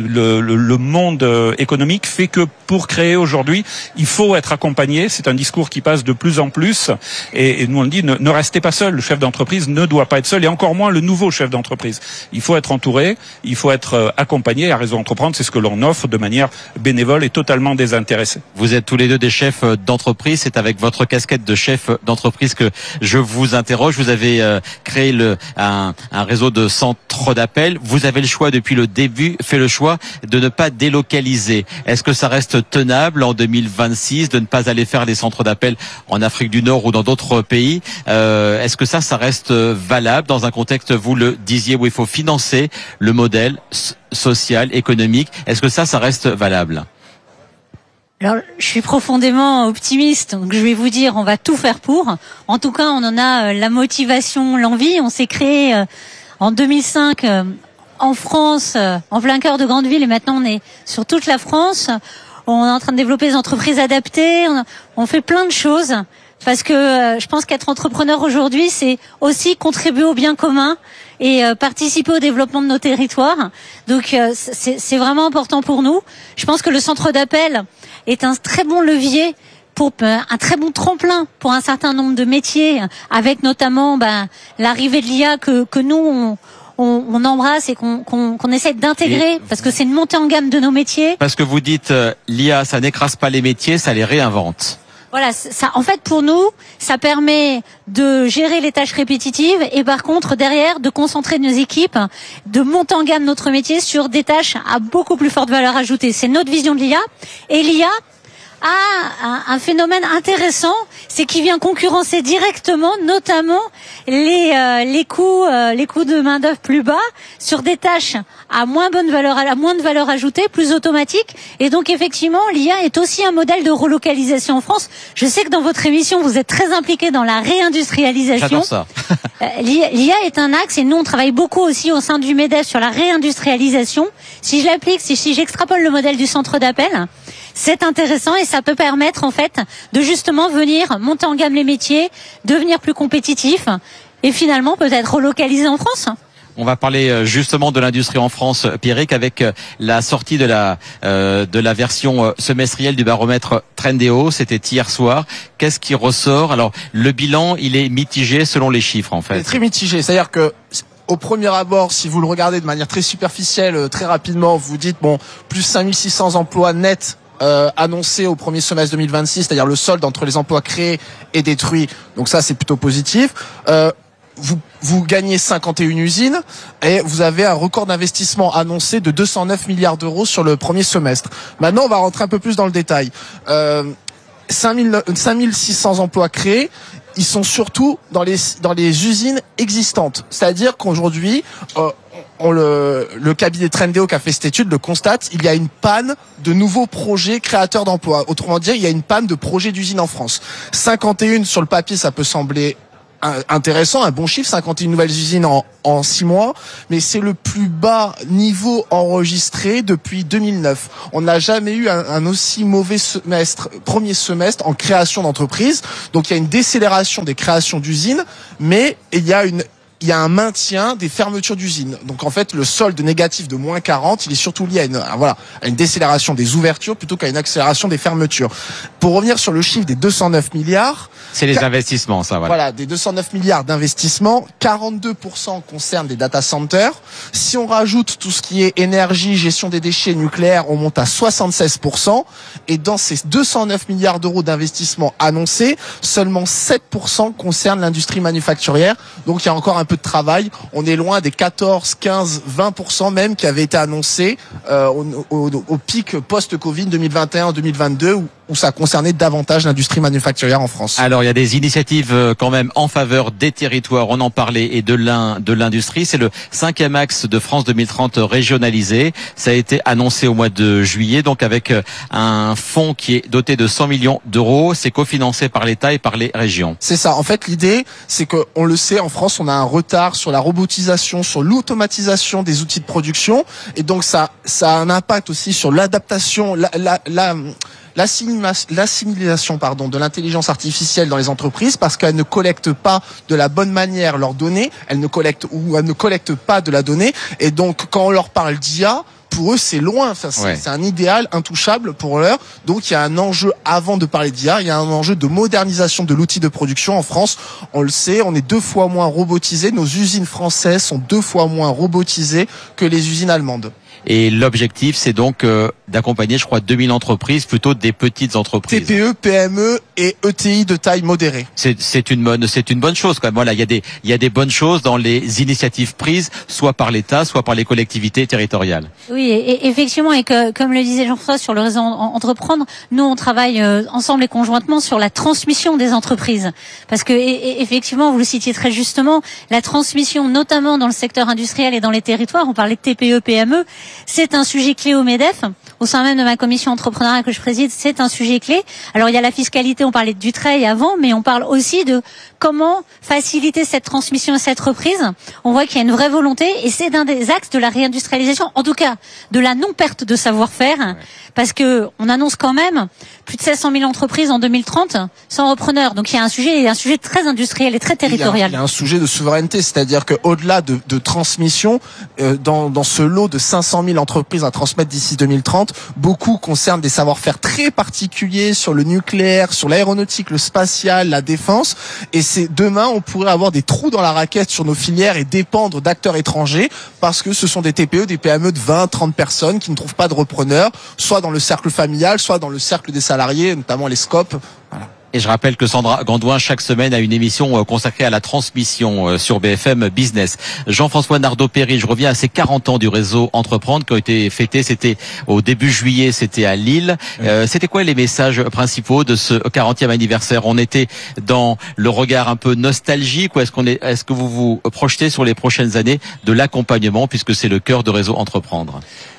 le monde économique fait que pour créer aujourd'hui, il faut être accompagné. C'est un discours qui passe de plus en plus. Et nous, on dit, ne restez pas seul. Le chef d'entreprise ne doit pas être seul, et encore moins le nouveau chef d'entreprise. Il faut être entouré, il faut être accompagné. À Réseau Entreprendre, c'est ce que l'on offre de manière bénévole et totalement désintéressée. Vous êtes tous les deux des chefs d'entreprise. C'est avec votre casquette de chef d'entreprise que je vous interroge. Vous avez créé un réseau de centres d'appel. Vous avez le choix, depuis le début, fait le choix de ne pas délocaliser. Est-ce que ça reste tenable en 2026 de ne pas aller faire les centres d'appel en Afrique du Nord ou dans d'autres pays? Est-ce que ça reste valable dans un contexte, vous le disiez, où il faut financer le modèle social, économique? Est-ce que ça reste valable? Alors, je suis profondément optimiste, donc je vais vous dire, on va tout faire pour. En tout cas, on en a la motivation, l'envie. On s'est créé en 2005 en France, en plein cœur de grande ville, et maintenant on est sur toute la France. On est en train de développer des entreprises adaptées. On fait plein de choses, parce que je pense qu'être entrepreneur aujourd'hui, c'est aussi contribuer au bien commun et participer au développement de nos territoires. Donc c'est vraiment important pour nous. Je pense que le centre d'appel est un très bon levier, pour un très bon tremplin pour un certain nombre de métiers, avec notamment l'arrivée de l'IA que nous on embrasse et qu'on essaie d'intégrer, parce que c'est une montée en gamme de nos métiers. Parce que vous dites, l'IA, ça n'écrase pas les métiers, ça les réinvente. Voilà, ça, en fait, pour nous, ça permet de gérer les tâches répétitives, et par contre, derrière, de concentrer nos équipes, de monter en gamme notre métier sur des tâches à beaucoup plus forte valeur ajoutée. C'est notre vision de l'IA. Et l'IA a un phénomène intéressant, c'est qu'il vient concurrencer directement, notamment les coûts de main d'œuvre plus bas sur des tâches à moins de valeur ajoutée, plus automatiques. Et donc effectivement, l'IA est aussi un modèle de relocalisation en France. Je sais que dans votre émission, vous êtes très impliqués dans la réindustrialisation. J'adore ça. L'IA est un axe, et nous on travaille beaucoup aussi au sein du MEDEF sur la réindustrialisation. Si je l'applique, si j'extrapole le modèle du centre d'appel, c'est intéressant, et ça peut permettre en fait de justement venir monter en gamme les métiers, devenir plus compétitifs, et finalement peut-être relocaliser en France. On va parler justement de l'industrie en France, Pierrick, avec la sortie de la version semestrielle du baromètre Trendéo. C'était hier soir. Qu'est-ce qui ressort? Alors, le bilan, il est mitigé selon les chiffres, en fait. Il est très mitigé. C'est-à-dire que, au premier abord, si vous le regardez de manière très superficielle, très rapidement, vous dites, bon, plus 5600 emplois nets annoncé au premier semestre 2026, c'est-à-dire le solde entre les emplois créés et détruits. Donc ça, c'est plutôt positif. Vous gagnez 51 usines et vous avez un record d'investissement annoncé de 209 milliards d'euros sur le premier semestre. Maintenant, on va rentrer un peu plus dans le détail. 5600 emplois créés, ils sont surtout dans les usines existantes. C'est-à-dire qu'aujourd'hui, le cabinet Trendéo qui a fait cette étude le constate, il y a une panne de nouveaux projets créateurs d'emplois. Autrement dit, il y a une panne de projets d'usines en France. 51 sur le papier, ça peut sembler intéressant, un bon chiffre, 51 nouvelles usines en 6 mois, mais c'est le plus bas niveau enregistré depuis 2009. On n'a jamais eu un aussi mauvais premier semestre en création d'entreprises. Donc il y a une décélération des créations d'usines, mais il y a un maintien des fermetures d'usines. Donc en fait, le solde négatif de moins 40, il est surtout lié à une décélération des ouvertures plutôt qu'à une accélération des fermetures. Pour revenir sur le chiffre des 209 milliards... C'est les investissements, ça, voilà. Voilà, des 209 milliards d'investissements, 42% concernent des data centers. Si on rajoute tout ce qui est énergie, gestion des déchets nucléaires, on monte à 76%. Et dans ces 209 milliards d'euros d'investissements annoncés, seulement 7% concernent l'industrie manufacturière. Donc il y a encore un peu de travail. On est loin des 14, 15, 20% même qui avaient été annoncés au pic post-Covid 2021-2022 où ça concernait davantage l'industrie manufacturière en France. Alors, il y a des initiatives quand même en faveur des territoires, on en parlait, et de l'industrie. C'est le 5e axe de France 2030 régionalisé. Ça a été annoncé au mois de juillet, donc avec un fonds qui est doté de 100 millions d'euros. C'est cofinancé par l'État et par les régions. C'est ça. En fait, l'idée, c'est que, on le sait, en France, on a un retard sur la robotisation, sur l'automatisation des outils de production. Et donc, ça a un impact aussi sur l'adaptation, l'assimilation de l'intelligence artificielle dans les entreprises parce qu'elles ne collectent pas de la bonne manière leurs données, elles ne collectent pas de la donnée, et donc quand on leur parle d'IA, pour eux c'est loin, c'est un idéal intouchable pour l'heure. Donc il y a un enjeu, avant de parler d'IA, il y a un enjeu de modernisation de l'outil de production. En France, on le sait, on est 2 fois moins robotisés, nos usines françaises sont 2 fois moins robotisées que les usines allemandes. Et l'objectif, c'est donc d'accompagner, je crois, 2000 entreprises, plutôt des petites entreprises. TPE, PME et ETI de taille modérée. C'est une bonne chose quand même. Voilà, il y a des bonnes choses dans les initiatives prises, soit par l'État, soit par les collectivités territoriales. Oui, et effectivement, et comme le disait Jean-François sur le réseau Entreprendre, nous on travaille ensemble et conjointement sur la transmission des entreprises, parce que effectivement, vous le citiez très justement, la transmission, notamment dans le secteur industriel et dans les territoires, on parlait de TPE, PME. C'est un sujet clé au MEDEF. Au sein même de ma commission entrepreneuriat que je préside, c'est un sujet clé. Alors il y a la fiscalité, on parlait de Dutreil avant, mais on parle aussi de comment faciliter cette transmission et cette reprise. On voit qu'il y a une vraie volonté et c'est un des axes de la réindustrialisation, en tout cas de la non-perte de savoir-faire, parce que on annonce quand même plus de 700 000 entreprises en 2030 sans repreneur. Donc il y a un sujet très industriel et très territorial. Il y a un sujet de souveraineté, c'est-à-dire qu'au-delà de transmission, dans ce lot de 500 000 entreprises à transmettre d'ici 2030, beaucoup concernent des savoir-faire très particuliers sur le nucléaire, sur l'aéronautique, le spatial, la défense. Et c'est demain, on pourrait avoir des trous dans la raquette sur nos filières et dépendre d'acteurs étrangers parce que ce sont des TPE, des PME de 20, 30 personnes qui ne trouvent pas de repreneurs, soit dans le cercle familial, soit dans le cercle des salariés, notamment les SCOP. Voilà. Et je rappelle que Sandra Gandouin, chaque semaine, a une émission consacrée à la transmission sur BFM Business. Jean-François Nardeau-Péry, je reviens à ces 40 ans du réseau Entreprendre qui ont été fêtés. C'était au début juillet, c'était à Lille. C'était quoi les messages principaux de ce 40e anniversaire? On était dans le regard un peu nostalgique, ou est-ce que vous vous projetez sur les prochaines années de l'accompagnement, puisque c'est le cœur de réseau Entreprendre?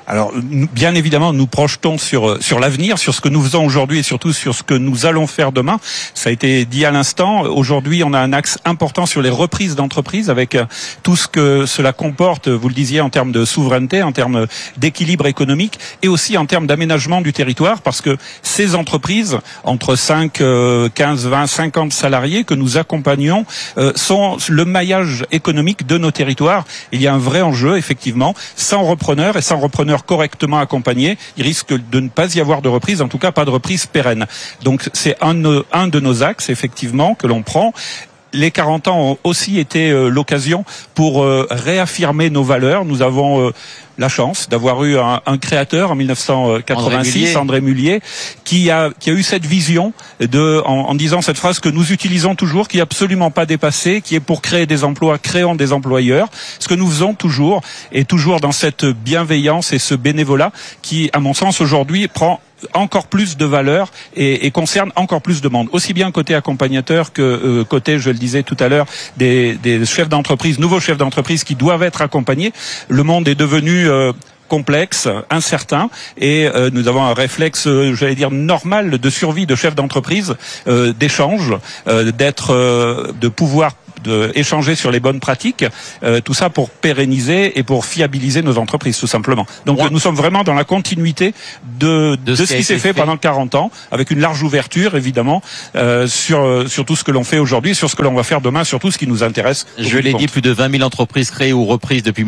Alors, bien évidemment, nous projetons sur l'avenir, sur ce que nous faisons aujourd'hui et surtout sur ce que nous allons faire demain. Ça a été dit à l'instant. Aujourd'hui, on a un axe important sur les reprises d'entreprises avec tout ce que cela comporte, vous le disiez, en termes de souveraineté, en termes d'équilibre économique et aussi en termes d'aménagement du territoire, parce que ces entreprises, entre 5, 15, 20, 50 salariés que nous accompagnons, sont le maillage économique de nos territoires. Il y a un vrai enjeu, effectivement. Sans repreneurs et sans repreneurs correctement accompagnés, il risque de ne pas y avoir de reprise, en tout cas pas de reprise pérenne. Donc c'est un de nos axes, effectivement, que l'on prend. Les 40 ans ont aussi été l'occasion pour réaffirmer nos valeurs. Nous avons la chance d'avoir eu un créateur en 1986, André Mullier, qui a eu cette vision en disant cette phrase que nous utilisons toujours, qui est absolument pas dépassée, qui est pour créer des emplois, créons des employeurs. Ce que nous faisons toujours, et toujours dans cette bienveillance et ce bénévolat qui, à mon sens, aujourd'hui prend encore plus de valeur et concerne encore plus de monde, aussi bien côté accompagnateur que côté, je le disais tout à l'heure, des chefs d'entreprise, nouveaux chefs d'entreprise qui doivent être accompagnés. Le monde est devenu complexe, incertain, et nous avons un réflexe, j'allais dire, normal de survie de chefs d'entreprise, d'échange, de pouvoir échanger sur les bonnes pratiques, tout ça pour pérenniser et pour fiabiliser nos entreprises, tout simplement. Donc nous sommes vraiment dans la continuité de ce qui s'est fait pendant 40 ans, avec une large ouverture, évidemment, sur tout ce que l'on fait aujourd'hui, sur ce que l'on va faire demain, sur tout ce qui nous intéresse. Je l'ai dit, plus de 20 000 entreprises créées ou reprises depuis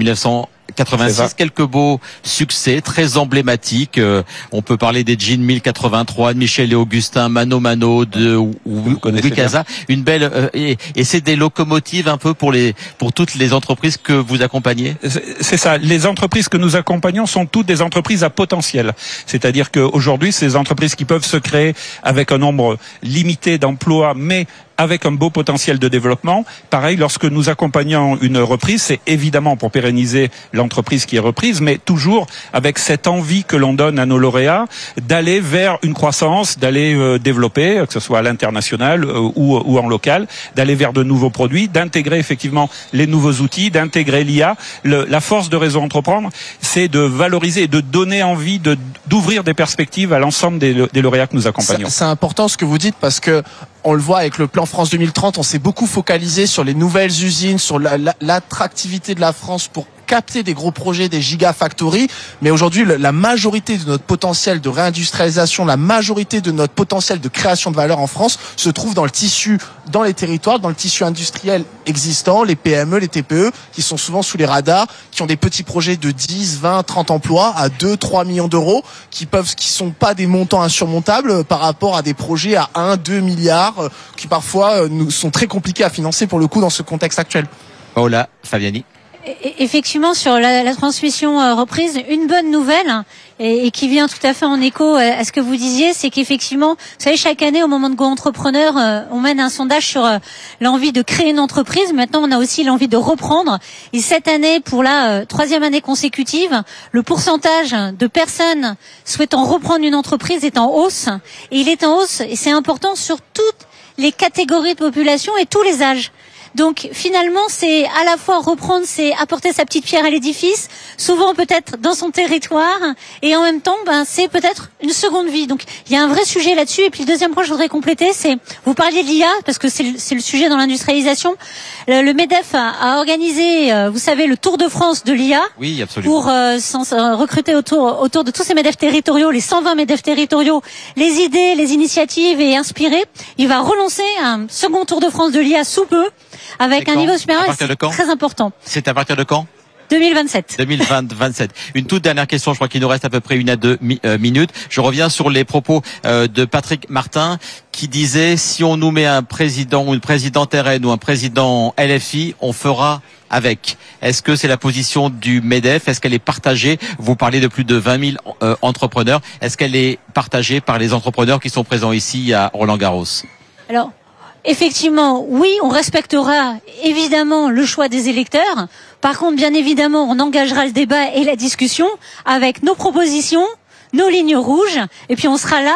1986, quelques beaux succès très emblématiques. On peut parler des Jeans 1083, de Michel et Augustin, Mano Mano, de Wikaza. Une belle et c'est des locomotives un peu pour toutes les entreprises que vous accompagnez. C'est ça. Les entreprises que nous accompagnons sont toutes des entreprises à potentiel. C'est-à-dire qu'aujourd'hui, ces entreprises qui peuvent se créer avec un nombre limité d'emplois, mais avec un beau potentiel de développement. Pareil, lorsque nous accompagnons une reprise, c'est évidemment pour pérenniser l'entreprise qui est reprise, mais toujours avec cette envie que l'on donne à nos lauréats d'aller vers une croissance, d'aller développer, que ce soit à l'international ou en local, d'aller vers de nouveaux produits, d'intégrer effectivement les nouveaux outils, d'intégrer l'IA. La force de Réseau Entreprendre, c'est de valoriser et de donner envie d'ouvrir des perspectives à l'ensemble des lauréats que nous accompagnons. C'est important ce que vous dites, parce que on le voit avec le plan France 2030, on s'est beaucoup focalisé sur les nouvelles usines, sur l'attractivité de la France pour capter des gros projets, des gigafactories. Mais aujourd'hui, la majorité de notre potentiel de réindustrialisation, la majorité de notre potentiel de création de valeur en France se trouve dans le tissu, dans les territoires, dans le tissu industriel existant, les PME, les TPE, qui sont souvent sous les radars, qui ont des petits projets de 10, 20, 30 emplois à 2, 3 millions d'euros, qui sont pas des montants insurmontables par rapport à des projets à 1, 2 milliards, qui parfois sont très compliqués à financer pour le coup dans ce contexte actuel. Paola Fabiani. Effectivement, sur la transmission reprise, une bonne nouvelle et qui vient tout à fait en écho à ce que vous disiez, c'est qu'effectivement, vous savez, chaque année au moment de Go Entrepreneur, on mène un sondage sur l'envie de créer une entreprise. Maintenant, on a aussi l'envie de reprendre. Et cette année, pour la troisième année consécutive, le pourcentage de personnes souhaitant reprendre une entreprise est en hausse. Et il est en hausse, et c'est important, sur toutes les catégories de population et tous les âges. Donc finalement, c'est à la fois reprendre, c'est apporter sa petite pierre à l'édifice, souvent peut-être dans son territoire, et en même temps, c'est peut-être une seconde vie. Donc il y a un vrai sujet là-dessus. Et puis le deuxième point, je voudrais compléter, c'est, vous parliez de l'IA, parce que c'est le sujet dans l'industrialisation. Le MEDEF a organisé, vous savez, le Tour de France de l'IA. Oui, absolument. Pour recruter autour de tous ces MEDEF territoriaux, les 120 MEDEF territoriaux, les idées, les initiatives et inspirer. Il va relancer un second Tour de France de l'IA sous peu, avec un niveau supérieur, c'est très important. C'est à partir de quand ? 2027. 2027. Une toute dernière question, je crois qu'il nous reste à peu près 1 à 2 minutes. Je reviens sur les propos de Patrick Martin qui disait, si on nous met un président ou une présidente RN ou un président LFI, on fera avec. Est-ce que c'est la position du MEDEF ? Est-ce qu'elle est partagée ? Vous parlez de plus de 20 000 entrepreneurs. Est-ce qu'elle est partagée par les entrepreneurs qui sont présents ici à Roland-Garros ? Alors, effectivement, oui, on respectera évidemment le choix des électeurs. Par contre, bien évidemment, on engagera le débat et la discussion avec nos propositions, nos lignes rouges, et puis on sera là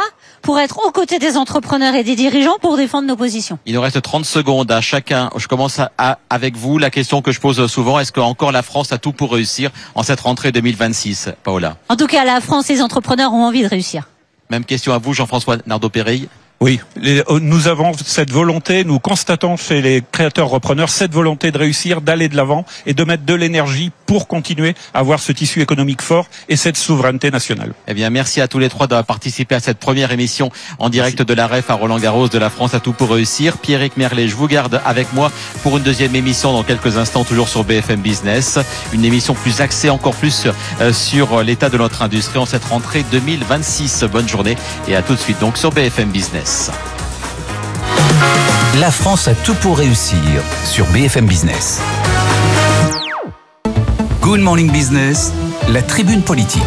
pour être aux côtés des entrepreneurs et des dirigeants pour défendre nos positions. Il nous reste 30 secondes à chacun. Je commence avec vous. La question que je pose souvent, est-ce que encore la France a tout pour réussir en cette rentrée 2026, Paola? En tout cas, la France et les entrepreneurs ont envie de réussir. Même question à vous, Jean-François Nardo-Péreille. Oui, nous avons cette volonté, nous constatons chez les créateurs repreneurs cette volonté de réussir, d'aller de l'avant et de mettre de l'énergie pour continuer à avoir ce tissu économique fort et cette souveraineté nationale. Eh bien, merci à tous les trois d'avoir participé à cette première émission en direct de la REF à Roland-Garros de la France à tout pour réussir. Pierrick Merlet, je vous garde avec moi pour une deuxième émission dans quelques instants, toujours sur BFM Business. Une émission plus axée encore plus sur l'état de notre industrie en cette rentrée 2026. Bonne journée et à tout de suite donc sur BFM Business. La France a tout pour réussir sur BFM Business. Good Morning Business, la tribune politique.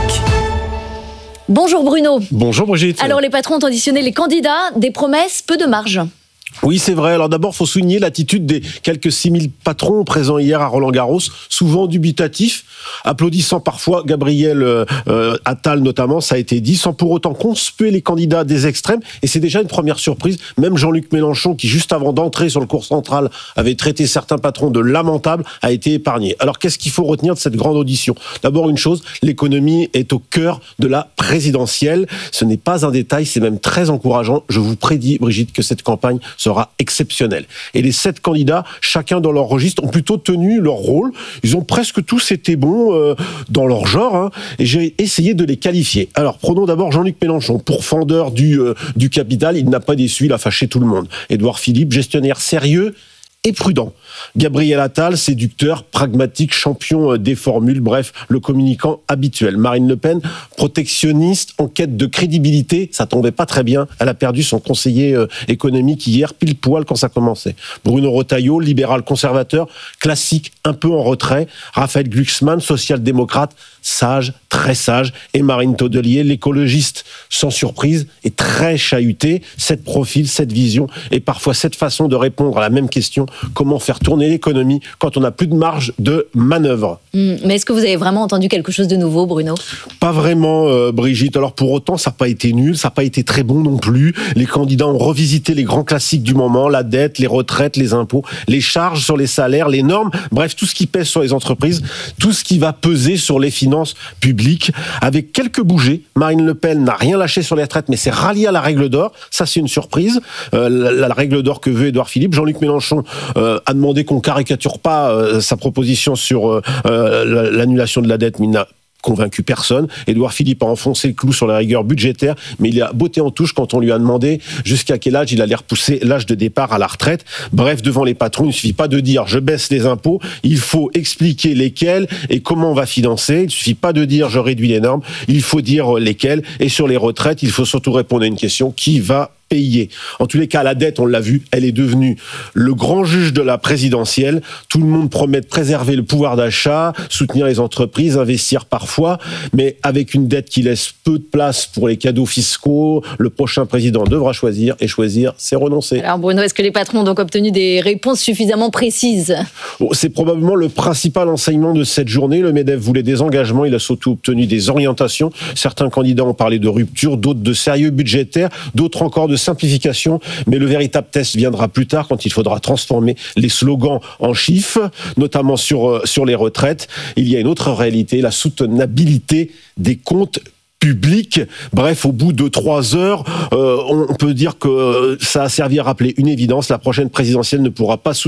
Bonjour Bruno. Bonjour Brigitte. Alors les patrons ont auditionné les candidats, des promesses, peu de marge. Oui, c'est vrai. Alors d'abord, il faut souligner l'attitude des quelques 6000 patrons présents hier à Roland-Garros, souvent dubitatifs, applaudissant parfois Gabriel Attal notamment, ça a été dit, sans pour autant conspuer les candidats des extrêmes. Et c'est déjà une première surprise. Même Jean-Luc Mélenchon, qui juste avant d'entrer sur le cours central avait traité certains patrons de lamentables, a été épargné. Alors qu'est-ce qu'il faut retenir de cette grande audition? D'abord une chose, l'économie est au cœur de la présidentielle. Ce n'est pas un détail, c'est même très encourageant. Je vous prédis, Brigitte, que cette campagne sera exceptionnelle. Et les 7 candidats, chacun dans leur registre, ont plutôt tenu leur rôle. Ils ont presque tous été bons dans leur genre, hein, et j'ai essayé de les qualifier. Alors, prenons d'abord Jean-Luc Mélenchon, pourfendeur du capital. Il n'a pas déçu, il a fâché tout le monde. Édouard Philippe, gestionnaire sérieux et prudent. Gabriel Attal, séducteur, pragmatique, champion des formules, bref, le communicant habituel. Marine Le Pen, protectionniste, en quête de crédibilité, ça tombait pas très bien. Elle a perdu son conseiller économique hier, pile poil quand ça commençait. Bruno Retailleau, libéral conservateur, classique, un peu en retrait. Raphaël Glucksmann, social-démocrate, sage, très sage. Et Marine Tondelier, l'écologiste, sans surprise, et très chahuté. Cette profil, cette vision, et parfois cette façon de répondre à la même question, comment faire tourner l'économie quand on n'a plus de marge de manœuvre. Mais est-ce que vous avez vraiment entendu quelque chose de nouveau, Bruno? Pas vraiment, Brigitte. Alors pour autant, ça n'a pas été nul, ça n'a pas été très bon non plus. Les candidats ont revisité les grands classiques du moment, la dette, les retraites, les impôts, les charges sur les salaires, les normes, bref, tout ce qui pèse sur les entreprises, tout ce qui va peser sur les finances publiques. Avec quelques bougées, Marine Le Pen n'a rien lâché sur les retraites, mais c'est rallié à la règle d'or. Ça, c'est une surprise. La règle d'or que veut Édouard Philippe. Jean-Luc Mélenchon a demandé qu'on caricature pas sa proposition sur l'annulation de la dette, mais il n'a convaincu personne. Édouard Philippe a enfoncé le clou sur la rigueur budgétaire, mais il a botté en touche quand on lui a demandé jusqu'à quel âge il allait repousser l'âge de départ à la retraite. Bref, devant les patrons, il ne suffit pas de dire je baisse les impôts, il faut expliquer lesquels et comment on va financer. Il ne suffit pas de dire je réduis les normes, il faut dire lesquels. Et sur les retraites, il faut surtout répondre à une question: qui va payer? En tous les cas, la dette, on l'a vu, elle est devenue le grand juge de la présidentielle. Tout le monde promet de préserver le pouvoir d'achat, soutenir les entreprises, investir parfois, mais avec une dette qui laisse peu de place pour les cadeaux fiscaux. Le prochain président devra choisir, et choisir, c'est renoncer. Alors Bruno, est-ce que les patrons ont donc obtenu des réponses suffisamment précises? C'est probablement le principal enseignement de cette journée. Le MEDEF voulait des engagements, il a surtout obtenu des orientations. Certains candidats ont parlé de rupture, d'autres de sérieux budgétaire, d'autres encore de simplification, mais le véritable test viendra plus tard quand il faudra transformer les slogans en chiffres, notamment sur les retraites. Il y a une autre réalité, la soutenabilité des comptes public. Bref, au bout de 3 heures, on peut dire que ça a servi à rappeler une évidence: la prochaine présidentielle ne pourra pas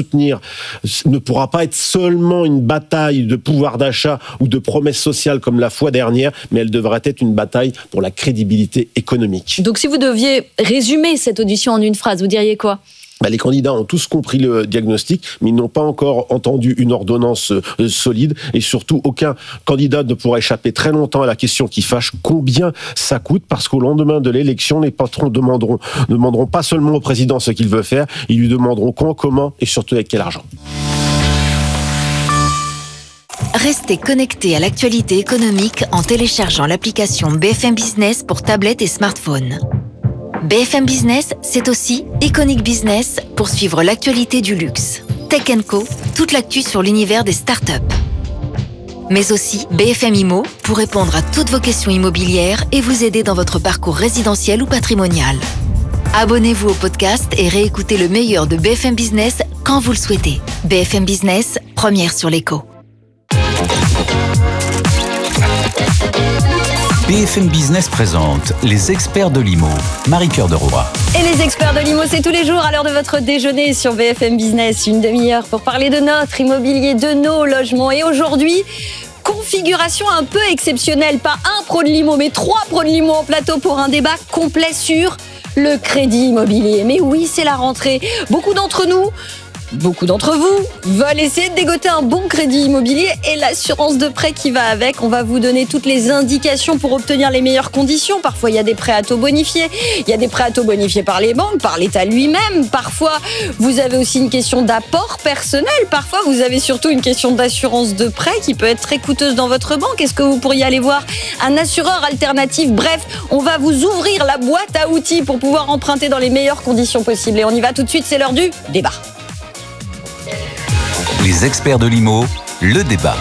être seulement une bataille de pouvoir d'achat ou de promesses sociales comme la fois dernière, mais elle devrait être une bataille pour la crédibilité économique. Donc si vous deviez résumer cette audition en une phrase, vous diriez quoi? Les candidats ont tous compris le diagnostic, mais ils n'ont pas encore entendu une ordonnance solide, et surtout aucun candidat ne pourra échapper très longtemps à la question qui fâche: combien ça coûte? Parce qu'au lendemain de l'élection, les patrons demanderont pas seulement au président ce qu'il veut faire, ils lui demanderont quand, comment et surtout avec quel argent. Restez connectés à l'actualité économique en téléchargeant l'application BFM Business pour tablette et smartphone. BFM Business, c'est aussi Iconic Business pour suivre l'actualité du luxe. Tech & Co, toute l'actu sur l'univers des startups. Mais aussi BFM Immo pour répondre à toutes vos questions immobilières et vous aider dans votre parcours résidentiel ou patrimonial. Abonnez-vous au podcast et réécoutez le meilleur de BFM Business quand vous le souhaitez. BFM Business, première sur l'écho. BFM Business présente les experts de l'IMO. Marie-Cœur de Roy. Et les experts de l'IMO, c'est tous les jours à l'heure de votre déjeuner sur BFM Business. Une demi-heure pour parler de notre immobilier, de nos logements. Et aujourd'hui, configuration un peu exceptionnelle. Pas un pro de l'IMO, mais 3 pros de l'IMO en plateau pour un débat complet sur le crédit immobilier. Mais oui, c'est la rentrée. Beaucoup d'entre vous veulent essayer de dégoter un bon crédit immobilier et l'assurance de prêt qui va avec. On va vous donner toutes les indications pour obtenir les meilleures conditions. Parfois, il y a des prêts à taux bonifiés. Il y a des prêts à taux bonifiés par les banques, par l'État lui-même. Parfois, vous avez aussi une question d'apport personnel. Parfois, vous avez surtout une question d'assurance de prêt qui peut être très coûteuse dans votre banque. Est-ce que vous pourriez aller voir un assureur alternatif? Bref, on va vous ouvrir la boîte à outils pour pouvoir emprunter dans les meilleures conditions possibles. Et on y va tout de suite, c'est l'heure du débat. Les experts de l'IMO, le débat.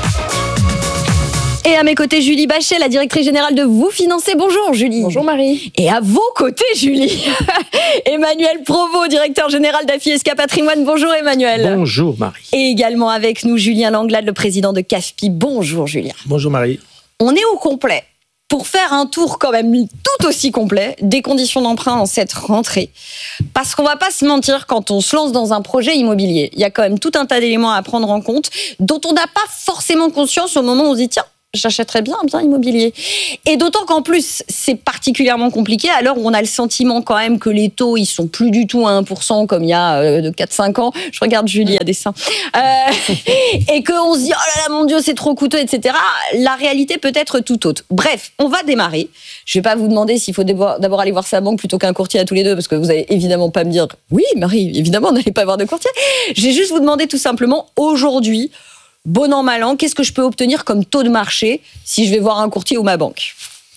Et à mes côtés, Julie Bachet, la directrice générale de Vous Financer. Bonjour Julie. Bonjour Marie. Et à vos côtés, Julie, Emmanuel Provost, directeur général d'Afiesca Patrimoine. Bonjour Emmanuel. Bonjour Marie. Et également avec nous, Julien Langlade, le président de CAFPI. Bonjour Julien. Bonjour Marie. On est au complet pour faire un tour quand même tout aussi complet des conditions d'emprunt en cette rentrée. Parce qu'on va pas se mentir, quand on se lance dans un projet immobilier, il y a quand même tout un tas d'éléments à prendre en compte dont on n'a pas forcément conscience au moment où on se dit tiens, j'achèterais bien un bien immobilier. Et d'autant qu'en plus, c'est particulièrement compliqué à l'heure où on a le sentiment quand même que les taux, ils sont plus du tout à 1% comme il y a de 4-5 ans. Je regarde Julie à dessin. Et qu'on se dit, oh là là, mon Dieu, c'est trop coûteux, etc. La réalité peut être tout autre. Bref, on va démarrer. Je vais pas vous demander s'il faut d'abord aller voir sa banque plutôt qu'un courtier à tous les deux, parce que vous allez évidemment pas me dire, oui, Marie, évidemment, n'allez pas voir de courtier. Je vais juste vous demander tout simplement, aujourd'hui, bon an, mal an, qu'est-ce que je peux obtenir comme taux de marché si je vais voir un courtier ou ma banque?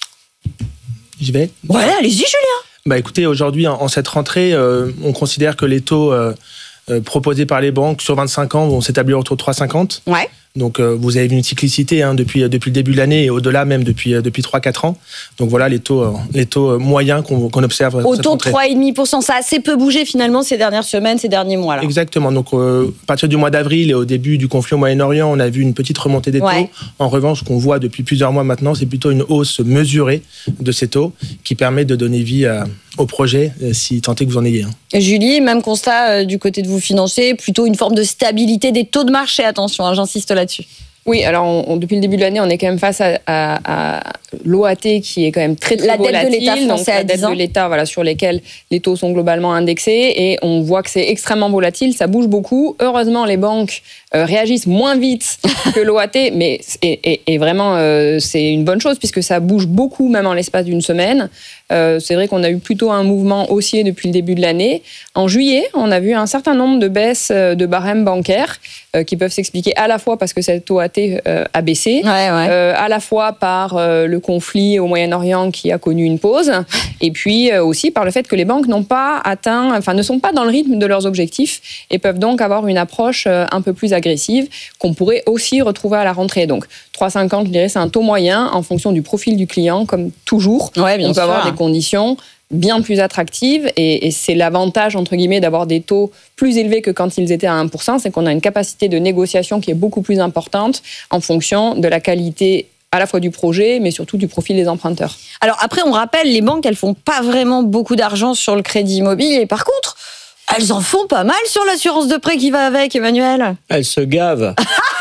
J'y vais? Ouais, allez-y Julien. Écoutez, aujourd'hui, en cette rentrée, on considère que les taux proposés par les banques sur 25 ans vont s'établir autour de 3,50. Ouais. Donc vous avez vu une cyclicité depuis le début de l'année et au-delà même depuis 3-4 ans. Donc voilà les taux moyens qu'on observe. Autour de 3,5%, ça a assez peu bougé finalement ces dernières semaines, ces derniers mois. Là. Exactement. Donc à partir du mois d'avril et au début du conflit au Moyen-Orient, on a vu une petite remontée des taux. Ouais. En revanche, ce qu'on voit depuis plusieurs mois maintenant, c'est plutôt une hausse mesurée de ces taux qui permet de donner vie au projet, si tant est que vous en ayez. Julie, même constat du côté de Vous Financer, plutôt une forme de stabilité des taux de marché. Attention, j'insiste là-dessus. Oui, alors depuis le début de l'année, on est quand même face à l'OAT qui est quand même très la volatile. Dette de l'État français la dette de l'État, voilà, sur lesquelles les taux sont globalement indexés et on voit que c'est extrêmement volatile, ça bouge beaucoup. Heureusement, les banques réagissent moins vite que l'OAT, mais et vraiment c'est une bonne chose puisque ça bouge beaucoup même en l'espace d'une semaine. C'est vrai qu'on a eu plutôt un mouvement haussier depuis le début de l'année. En juillet, on a vu un certain nombre de baisses de barèmes bancaires qui peuvent s'expliquer à la fois parce que cette OAT a baissé, à la fois par le conflit au Moyen-Orient qui a connu une pause, et puis aussi par le fait que les banques ne sont pas dans le rythme de leurs objectifs et peuvent donc avoir une approche un peu plus agressive qu'on pourrait aussi retrouver à la rentrée. Donc 3,50, je dirais, c'est un taux moyen en fonction du profil du client, comme toujours. Ouais, bien on peut sûr. avoir des conditions bien plus attractives et c'est l'avantage, entre guillemets, d'avoir des taux plus élevés que quand ils étaient à 1%, c'est qu'on a une capacité de négociation qui est beaucoup plus importante en fonction de la qualité à la fois du projet, mais surtout du profil des emprunteurs. Alors après, on rappelle, les banques, elles font pas vraiment beaucoup d'argent sur le crédit immobilier. Par contre, elles en font pas mal sur l'assurance de prêt qui va avec, Emmanuel. Elles se gavent.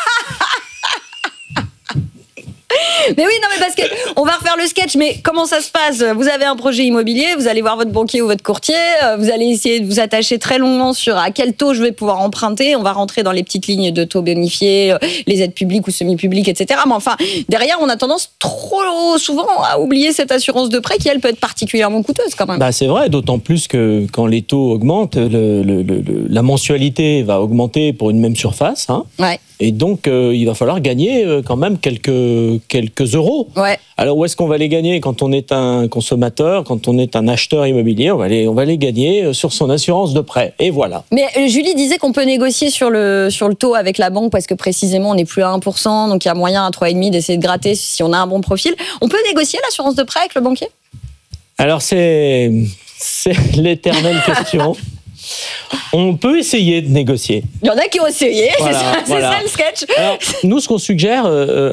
Mais oui, non, mais parce que on va refaire le sketch, mais comment ça se passe? Vous avez un projet immobilier, vous allez voir votre banquier ou votre courtier, vous allez essayer de vous attacher très longuement sur à quel taux je vais pouvoir emprunter. On va rentrer dans les petites lignes de taux bonifiés, les aides publiques ou semi-publiques, etc. Mais enfin, derrière, on a tendance trop souvent à oublier cette assurance de prêt qui, elle, peut être particulièrement coûteuse quand même. C'est vrai, d'autant plus que quand les taux augmentent, la mensualité va augmenter pour une même surface. Ouais. Et donc, il va falloir gagner quand même quelques euros. Ouais. Alors, où est-ce qu'on va les gagner quand on est un consommateur, quand on est un acheteur immobilier? On va les gagner sur son assurance de prêt. Et voilà. Mais Julie disait qu'on peut négocier sur le taux avec la banque parce que précisément, on n'est plus à 1%, donc il y a moyen à 3,5% d'essayer de gratter si on a un bon profil. On peut négocier l'assurance de prêt avec le banquier? Alors, c'est l'éternelle question. On peut essayer de négocier. Il y en a qui ont essayé, voilà, c'est ça le sketch. Alors, nous, ce qu'on suggère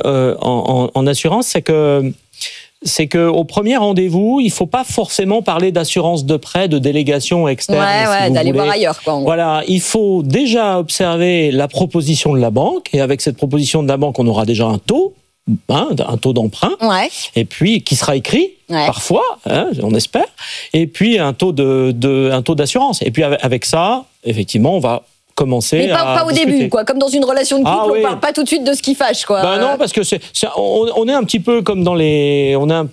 en assurance, c'est que au premier rendez-vous, il faut pas forcément parler d'assurance de prêt, de délégation externe. Ouais, d'aller voir ailleurs, quoi. Voilà, il faut déjà observer la proposition de la banque, et avec cette proposition de la banque, on aura déjà un taux d'emprunt, et puis qui sera écrit. Parfois, on espère, et puis un taux d'assurance. Et puis avec ça, effectivement, on va commencer. Mais pas au début, quoi. Comme dans une relation de couple, on parle pas tout de suite de ce qui fâche, quoi. Non, parce que on est un petit peu comme dans les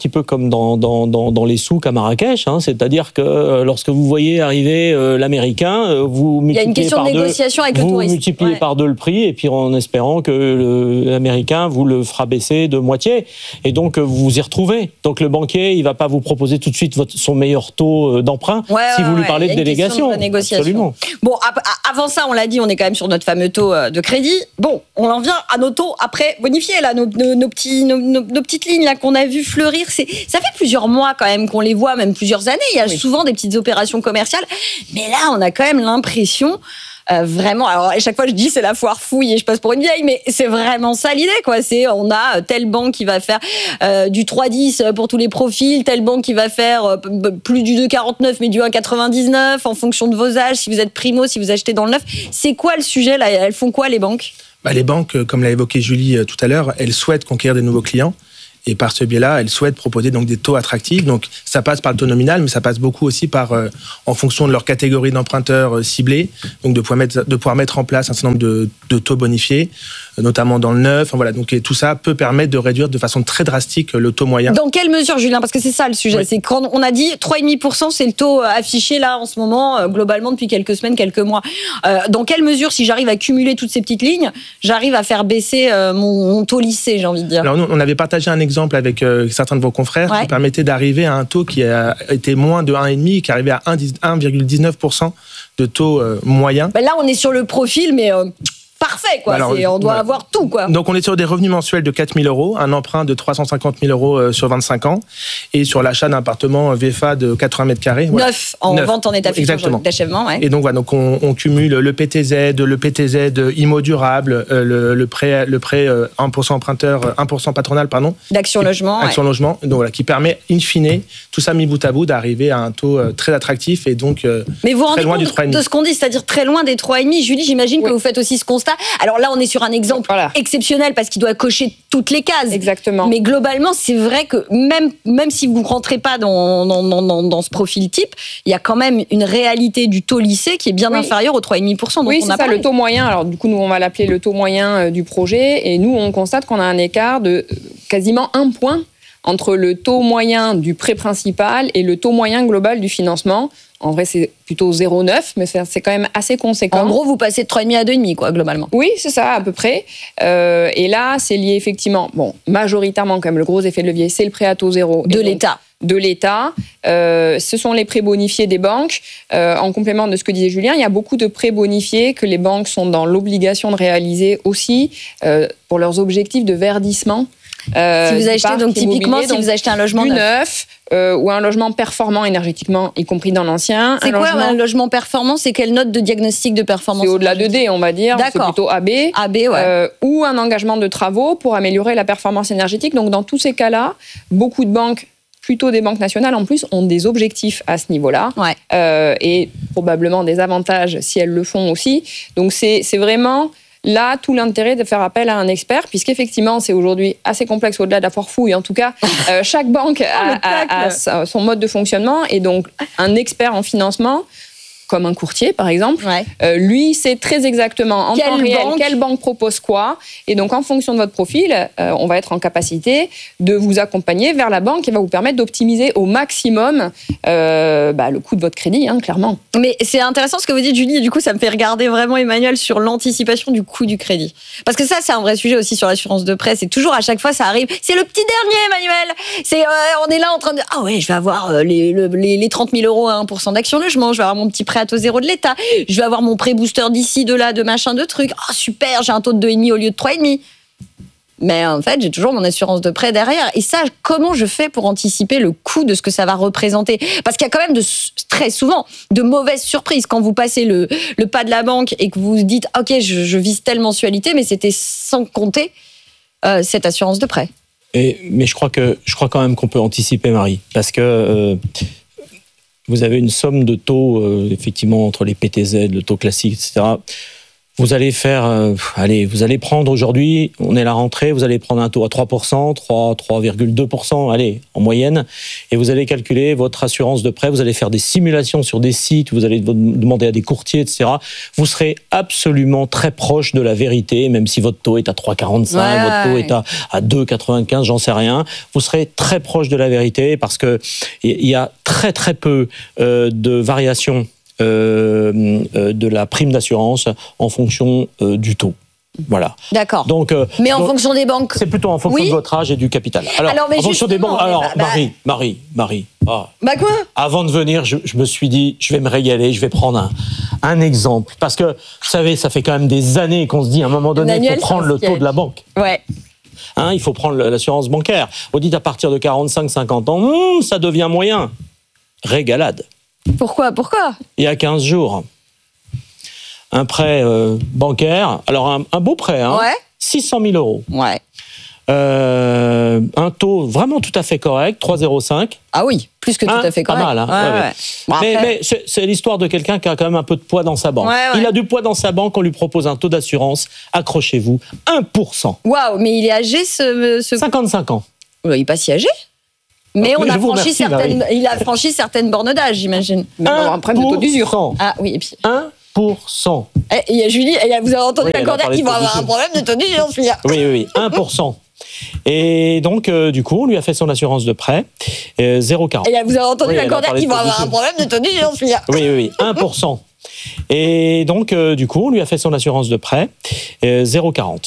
souks à Marrakech, c'est-à-dire que lorsque vous voyez arriver l'Américain, vous multipliez par deux. Il y a une question de négociation avec le touriste. Vous multipliez par deux le prix, et puis en espérant que l'Américain vous le fera baisser de moitié, et donc vous vous y retrouvez. Donc le banquier, il va pas vous proposer tout de suite son meilleur taux d'emprunt si vous lui parlez de délégation. Absolument. Bon, avant ça, on l'a dit, on est quand même sur notre fameux taux de crédit. Bon, on en vient à nos taux après bonifiés, là, nos petites lignes là qu'on a vu fleurir. Ça fait plusieurs mois quand même qu'on les voit, même plusieurs années. Il y a souvent des petites opérations commerciales, mais là, on a quand même l'impression. Vraiment, alors à chaque fois je dis c'est la foire fouille et je passe pour une vieille, mais c'est vraiment ça l'idée, quoi. On a telle banque qui va faire du 3,10 pour tous les profils, telle banque qui va faire plus du 2,49 mais du 1,99 en fonction de vos âges, si vous êtes primo, si vous achetez dans le neuf. C'est quoi le sujet là? Elles font quoi les banques? Les banques, comme l'a évoqué Julie tout à l'heure, elles souhaitent conquérir des nouveaux clients. Et par ce biais-là, elles souhaitent proposer donc des taux attractifs. Donc ça passe par le taux nominal, mais ça passe beaucoup aussi par, en fonction de leur catégorie d'emprunteurs ciblés, donc de pouvoir mettre en place un certain nombre de taux bonifiés, notamment dans le neuf. Voilà, donc et tout ça peut permettre de réduire de façon très drastique le taux moyen. Dans quelle mesure, Julien? Parce que c'est ça le sujet. Oui. C'est quand on a dit 3,5%, c'est le taux affiché là en ce moment, globalement depuis quelques semaines, quelques mois. Dans quelle mesure, si j'arrive à cumuler toutes ces petites lignes, j'arrive à faire baisser mon taux lissé, j'ai envie de dire? Alors nous, on avait partagé un exemple avec certains de vos confrères qui permettait d'arriver à un taux qui a été moins de 1,5, qui arrivait à 1,19% de taux moyen. Là, on est sur le profil, mais parfait, quoi. Alors, on doit avoir tout, quoi. Donc, on est sur des revenus mensuels de 4 000 €, un emprunt de 350 000 € sur 25 ans, et sur l'achat d'un appartement VFA de 80 mètres carrés. Neuf, en vente en état futur d'achèvement. Ouais. Et donc, voilà, donc on cumule le PTZ IMO durable, le prêt 1% emprunteur, 1% patronal, pardon. D'Action Logement. Action Logement, donc voilà, qui permet, in fine, tout ça mis bout à bout, d'arriver à un taux très attractif et donc mais vous très loin du 3,5. De ce qu'on dit, c'est-à-dire très loin des 3,5. Julie, j'imagine que vous faites aussi ce constat. Alors là, on est sur un exemple exceptionnel parce qu'il doit cocher toutes les cases. Exactement. Mais globalement, c'est vrai que même si vous ne rentrez pas dans ce profil type, il y a quand même une réalité du taux lissé qui est bien inférieure aux 3,5% dont on a parlé. Le taux moyen. Alors du coup, nous, on va l'appeler le taux moyen du projet. Et nous, on constate qu'on a un écart de quasiment 1 point entre le taux moyen du prêt principal et le taux moyen global du financement. En vrai, c'est plutôt 0,9, mais c'est quand même assez conséquent. En gros, vous passez de 3,5 à 2,5, quoi, globalement. Oui, c'est ça, à peu près. Et là, c'est lié effectivement, majoritairement, quand même, le gros effet de levier, c'est le prêt à taux zéro. De l'État. De l'État. Ce sont les prêts bonifiés des banques. En complément de ce que disait Julien, il y a beaucoup de prêts bonifiés que les banques sont dans l'obligation de réaliser aussi pour leurs objectifs de verdissement. Si vous achetez, donc typiquement, si vous achetez un logement neuf ou un logement performant énergétiquement, y compris dans l'ancien. C'est quoi un logement performant? C'est quelle note de diagnostic de performance? C'est au-delà de D, on va dire. D'accord. C'est plutôt AB. AB, ouais. Ou un engagement de travaux pour améliorer la performance énergétique. Donc dans tous ces cas-là, beaucoup de banques, plutôt des banques nationales en plus, ont des objectifs à ce niveau-là. Ouais. Et probablement des avantages si elles le font aussi. Donc c'est vraiment... Là, tout l'intérêt de faire appel à un expert, puisqu'effectivement, c'est aujourd'hui assez complexe au-delà de la foire fouille. En tout cas, chaque banque a son mode de fonctionnement. Et donc, un expert en financement comme un courtier par exemple, lui sait très exactement en temps réel quelle banque propose quoi, et donc en fonction de votre profil, on va être en capacité de vous accompagner vers la banque qui va vous permettre d'optimiser au maximum le coût de votre crédit, clairement. Mais c'est intéressant ce que vous dites, Julie, et du coup ça me fait regarder vraiment Emmanuel sur l'anticipation du coût du crédit. Parce que ça c'est un vrai sujet aussi sur l'assurance de prêt, c'est toujours à chaque fois ça arrive, c'est le petit dernier Emmanuel, on est là en train de je vais avoir les 30 000 euros à 1% d'Action Logement, je vais avoir mon petit prêt à taux zéro de l'État, je vais avoir mon prêt booster d'ici, de là, de machin, de trucs. Super, j'ai un taux de 2,5 au lieu de 3,5. Mais en fait, j'ai toujours mon assurance de prêt derrière. Et ça, comment je fais pour anticiper le coût de ce que ça va représenter ? Parce qu'il y a quand même très souvent de mauvaises surprises. Quand vous passez le pas de la banque et que vous dites « Ok, je vise telle mensualité », mais c'était sans compter cette assurance de prêt. Mais je crois quand même qu'on peut anticiper, Marie. Parce que... vous avez une somme de taux, effectivement, entre les PTZ, le taux classique, etc. Vous allez vous allez prendre aujourd'hui, on est à la rentrée, vous allez prendre un taux à 3%, 3,2%, allez, en moyenne, et vous allez calculer votre assurance de prêt, vous allez faire des simulations sur des sites, vous allez demander à des courtiers, etc. Vous serez absolument très proche de la vérité, même si votre taux est à 3,45, votre taux est à 2,95, j'en sais rien. Vous serez très proche de la vérité parce que il y a très très peu de variations de la prime d'assurance en fonction du taux. Voilà. D'accord. Mais en fonction des banques. C'est plutôt en fonction de votre âge et du capital. Alors en fonction des banques. Alors, Marie. Quoi ? Avant de venir, je me suis dit, je vais me régaler, je vais prendre un exemple. Parce que, vous savez, ça fait quand même des années qu'on se dit, à un moment donné, il faut prendre le taux de la banque. Ouais. Il faut prendre l'assurance bancaire. Vous dites, à partir de 45-50 ans, ça devient moyen. Régalade. Pourquoi ? Il y a 15 jours, un prêt bancaire, alors un beau prêt, 600 000 euros. Ouais. Un taux vraiment tout à fait correct, 3,05. Ah oui, plus que tout à fait correct. Pas mal, mais c'est l'histoire de quelqu'un qui a quand même un peu de poids dans sa banque. Il a du poids dans sa banque, on lui propose un taux d'assurance, accrochez-vous, 1%. Waouh, mais il est âgé ce... 55 ans. Il n'est pas si âgé. Mais il a franchi certaines bornes d'âge, j'imagine. Un prêt de taux d'usure. Ah oui, et puis 1%. Il y a Julie, vous avez entendu la cordaire qui va avoir un problème de taux d'usure, celui-là. Oui, 1%. Et donc, du coup, on lui a fait son assurance de prêt, 0,40. Et vous avez entendu la cordaire qui va avoir un problème de taux d'usure, celui-là. Oui, 1%. Et donc, du coup, on lui a fait son assurance de prêt, 0,40.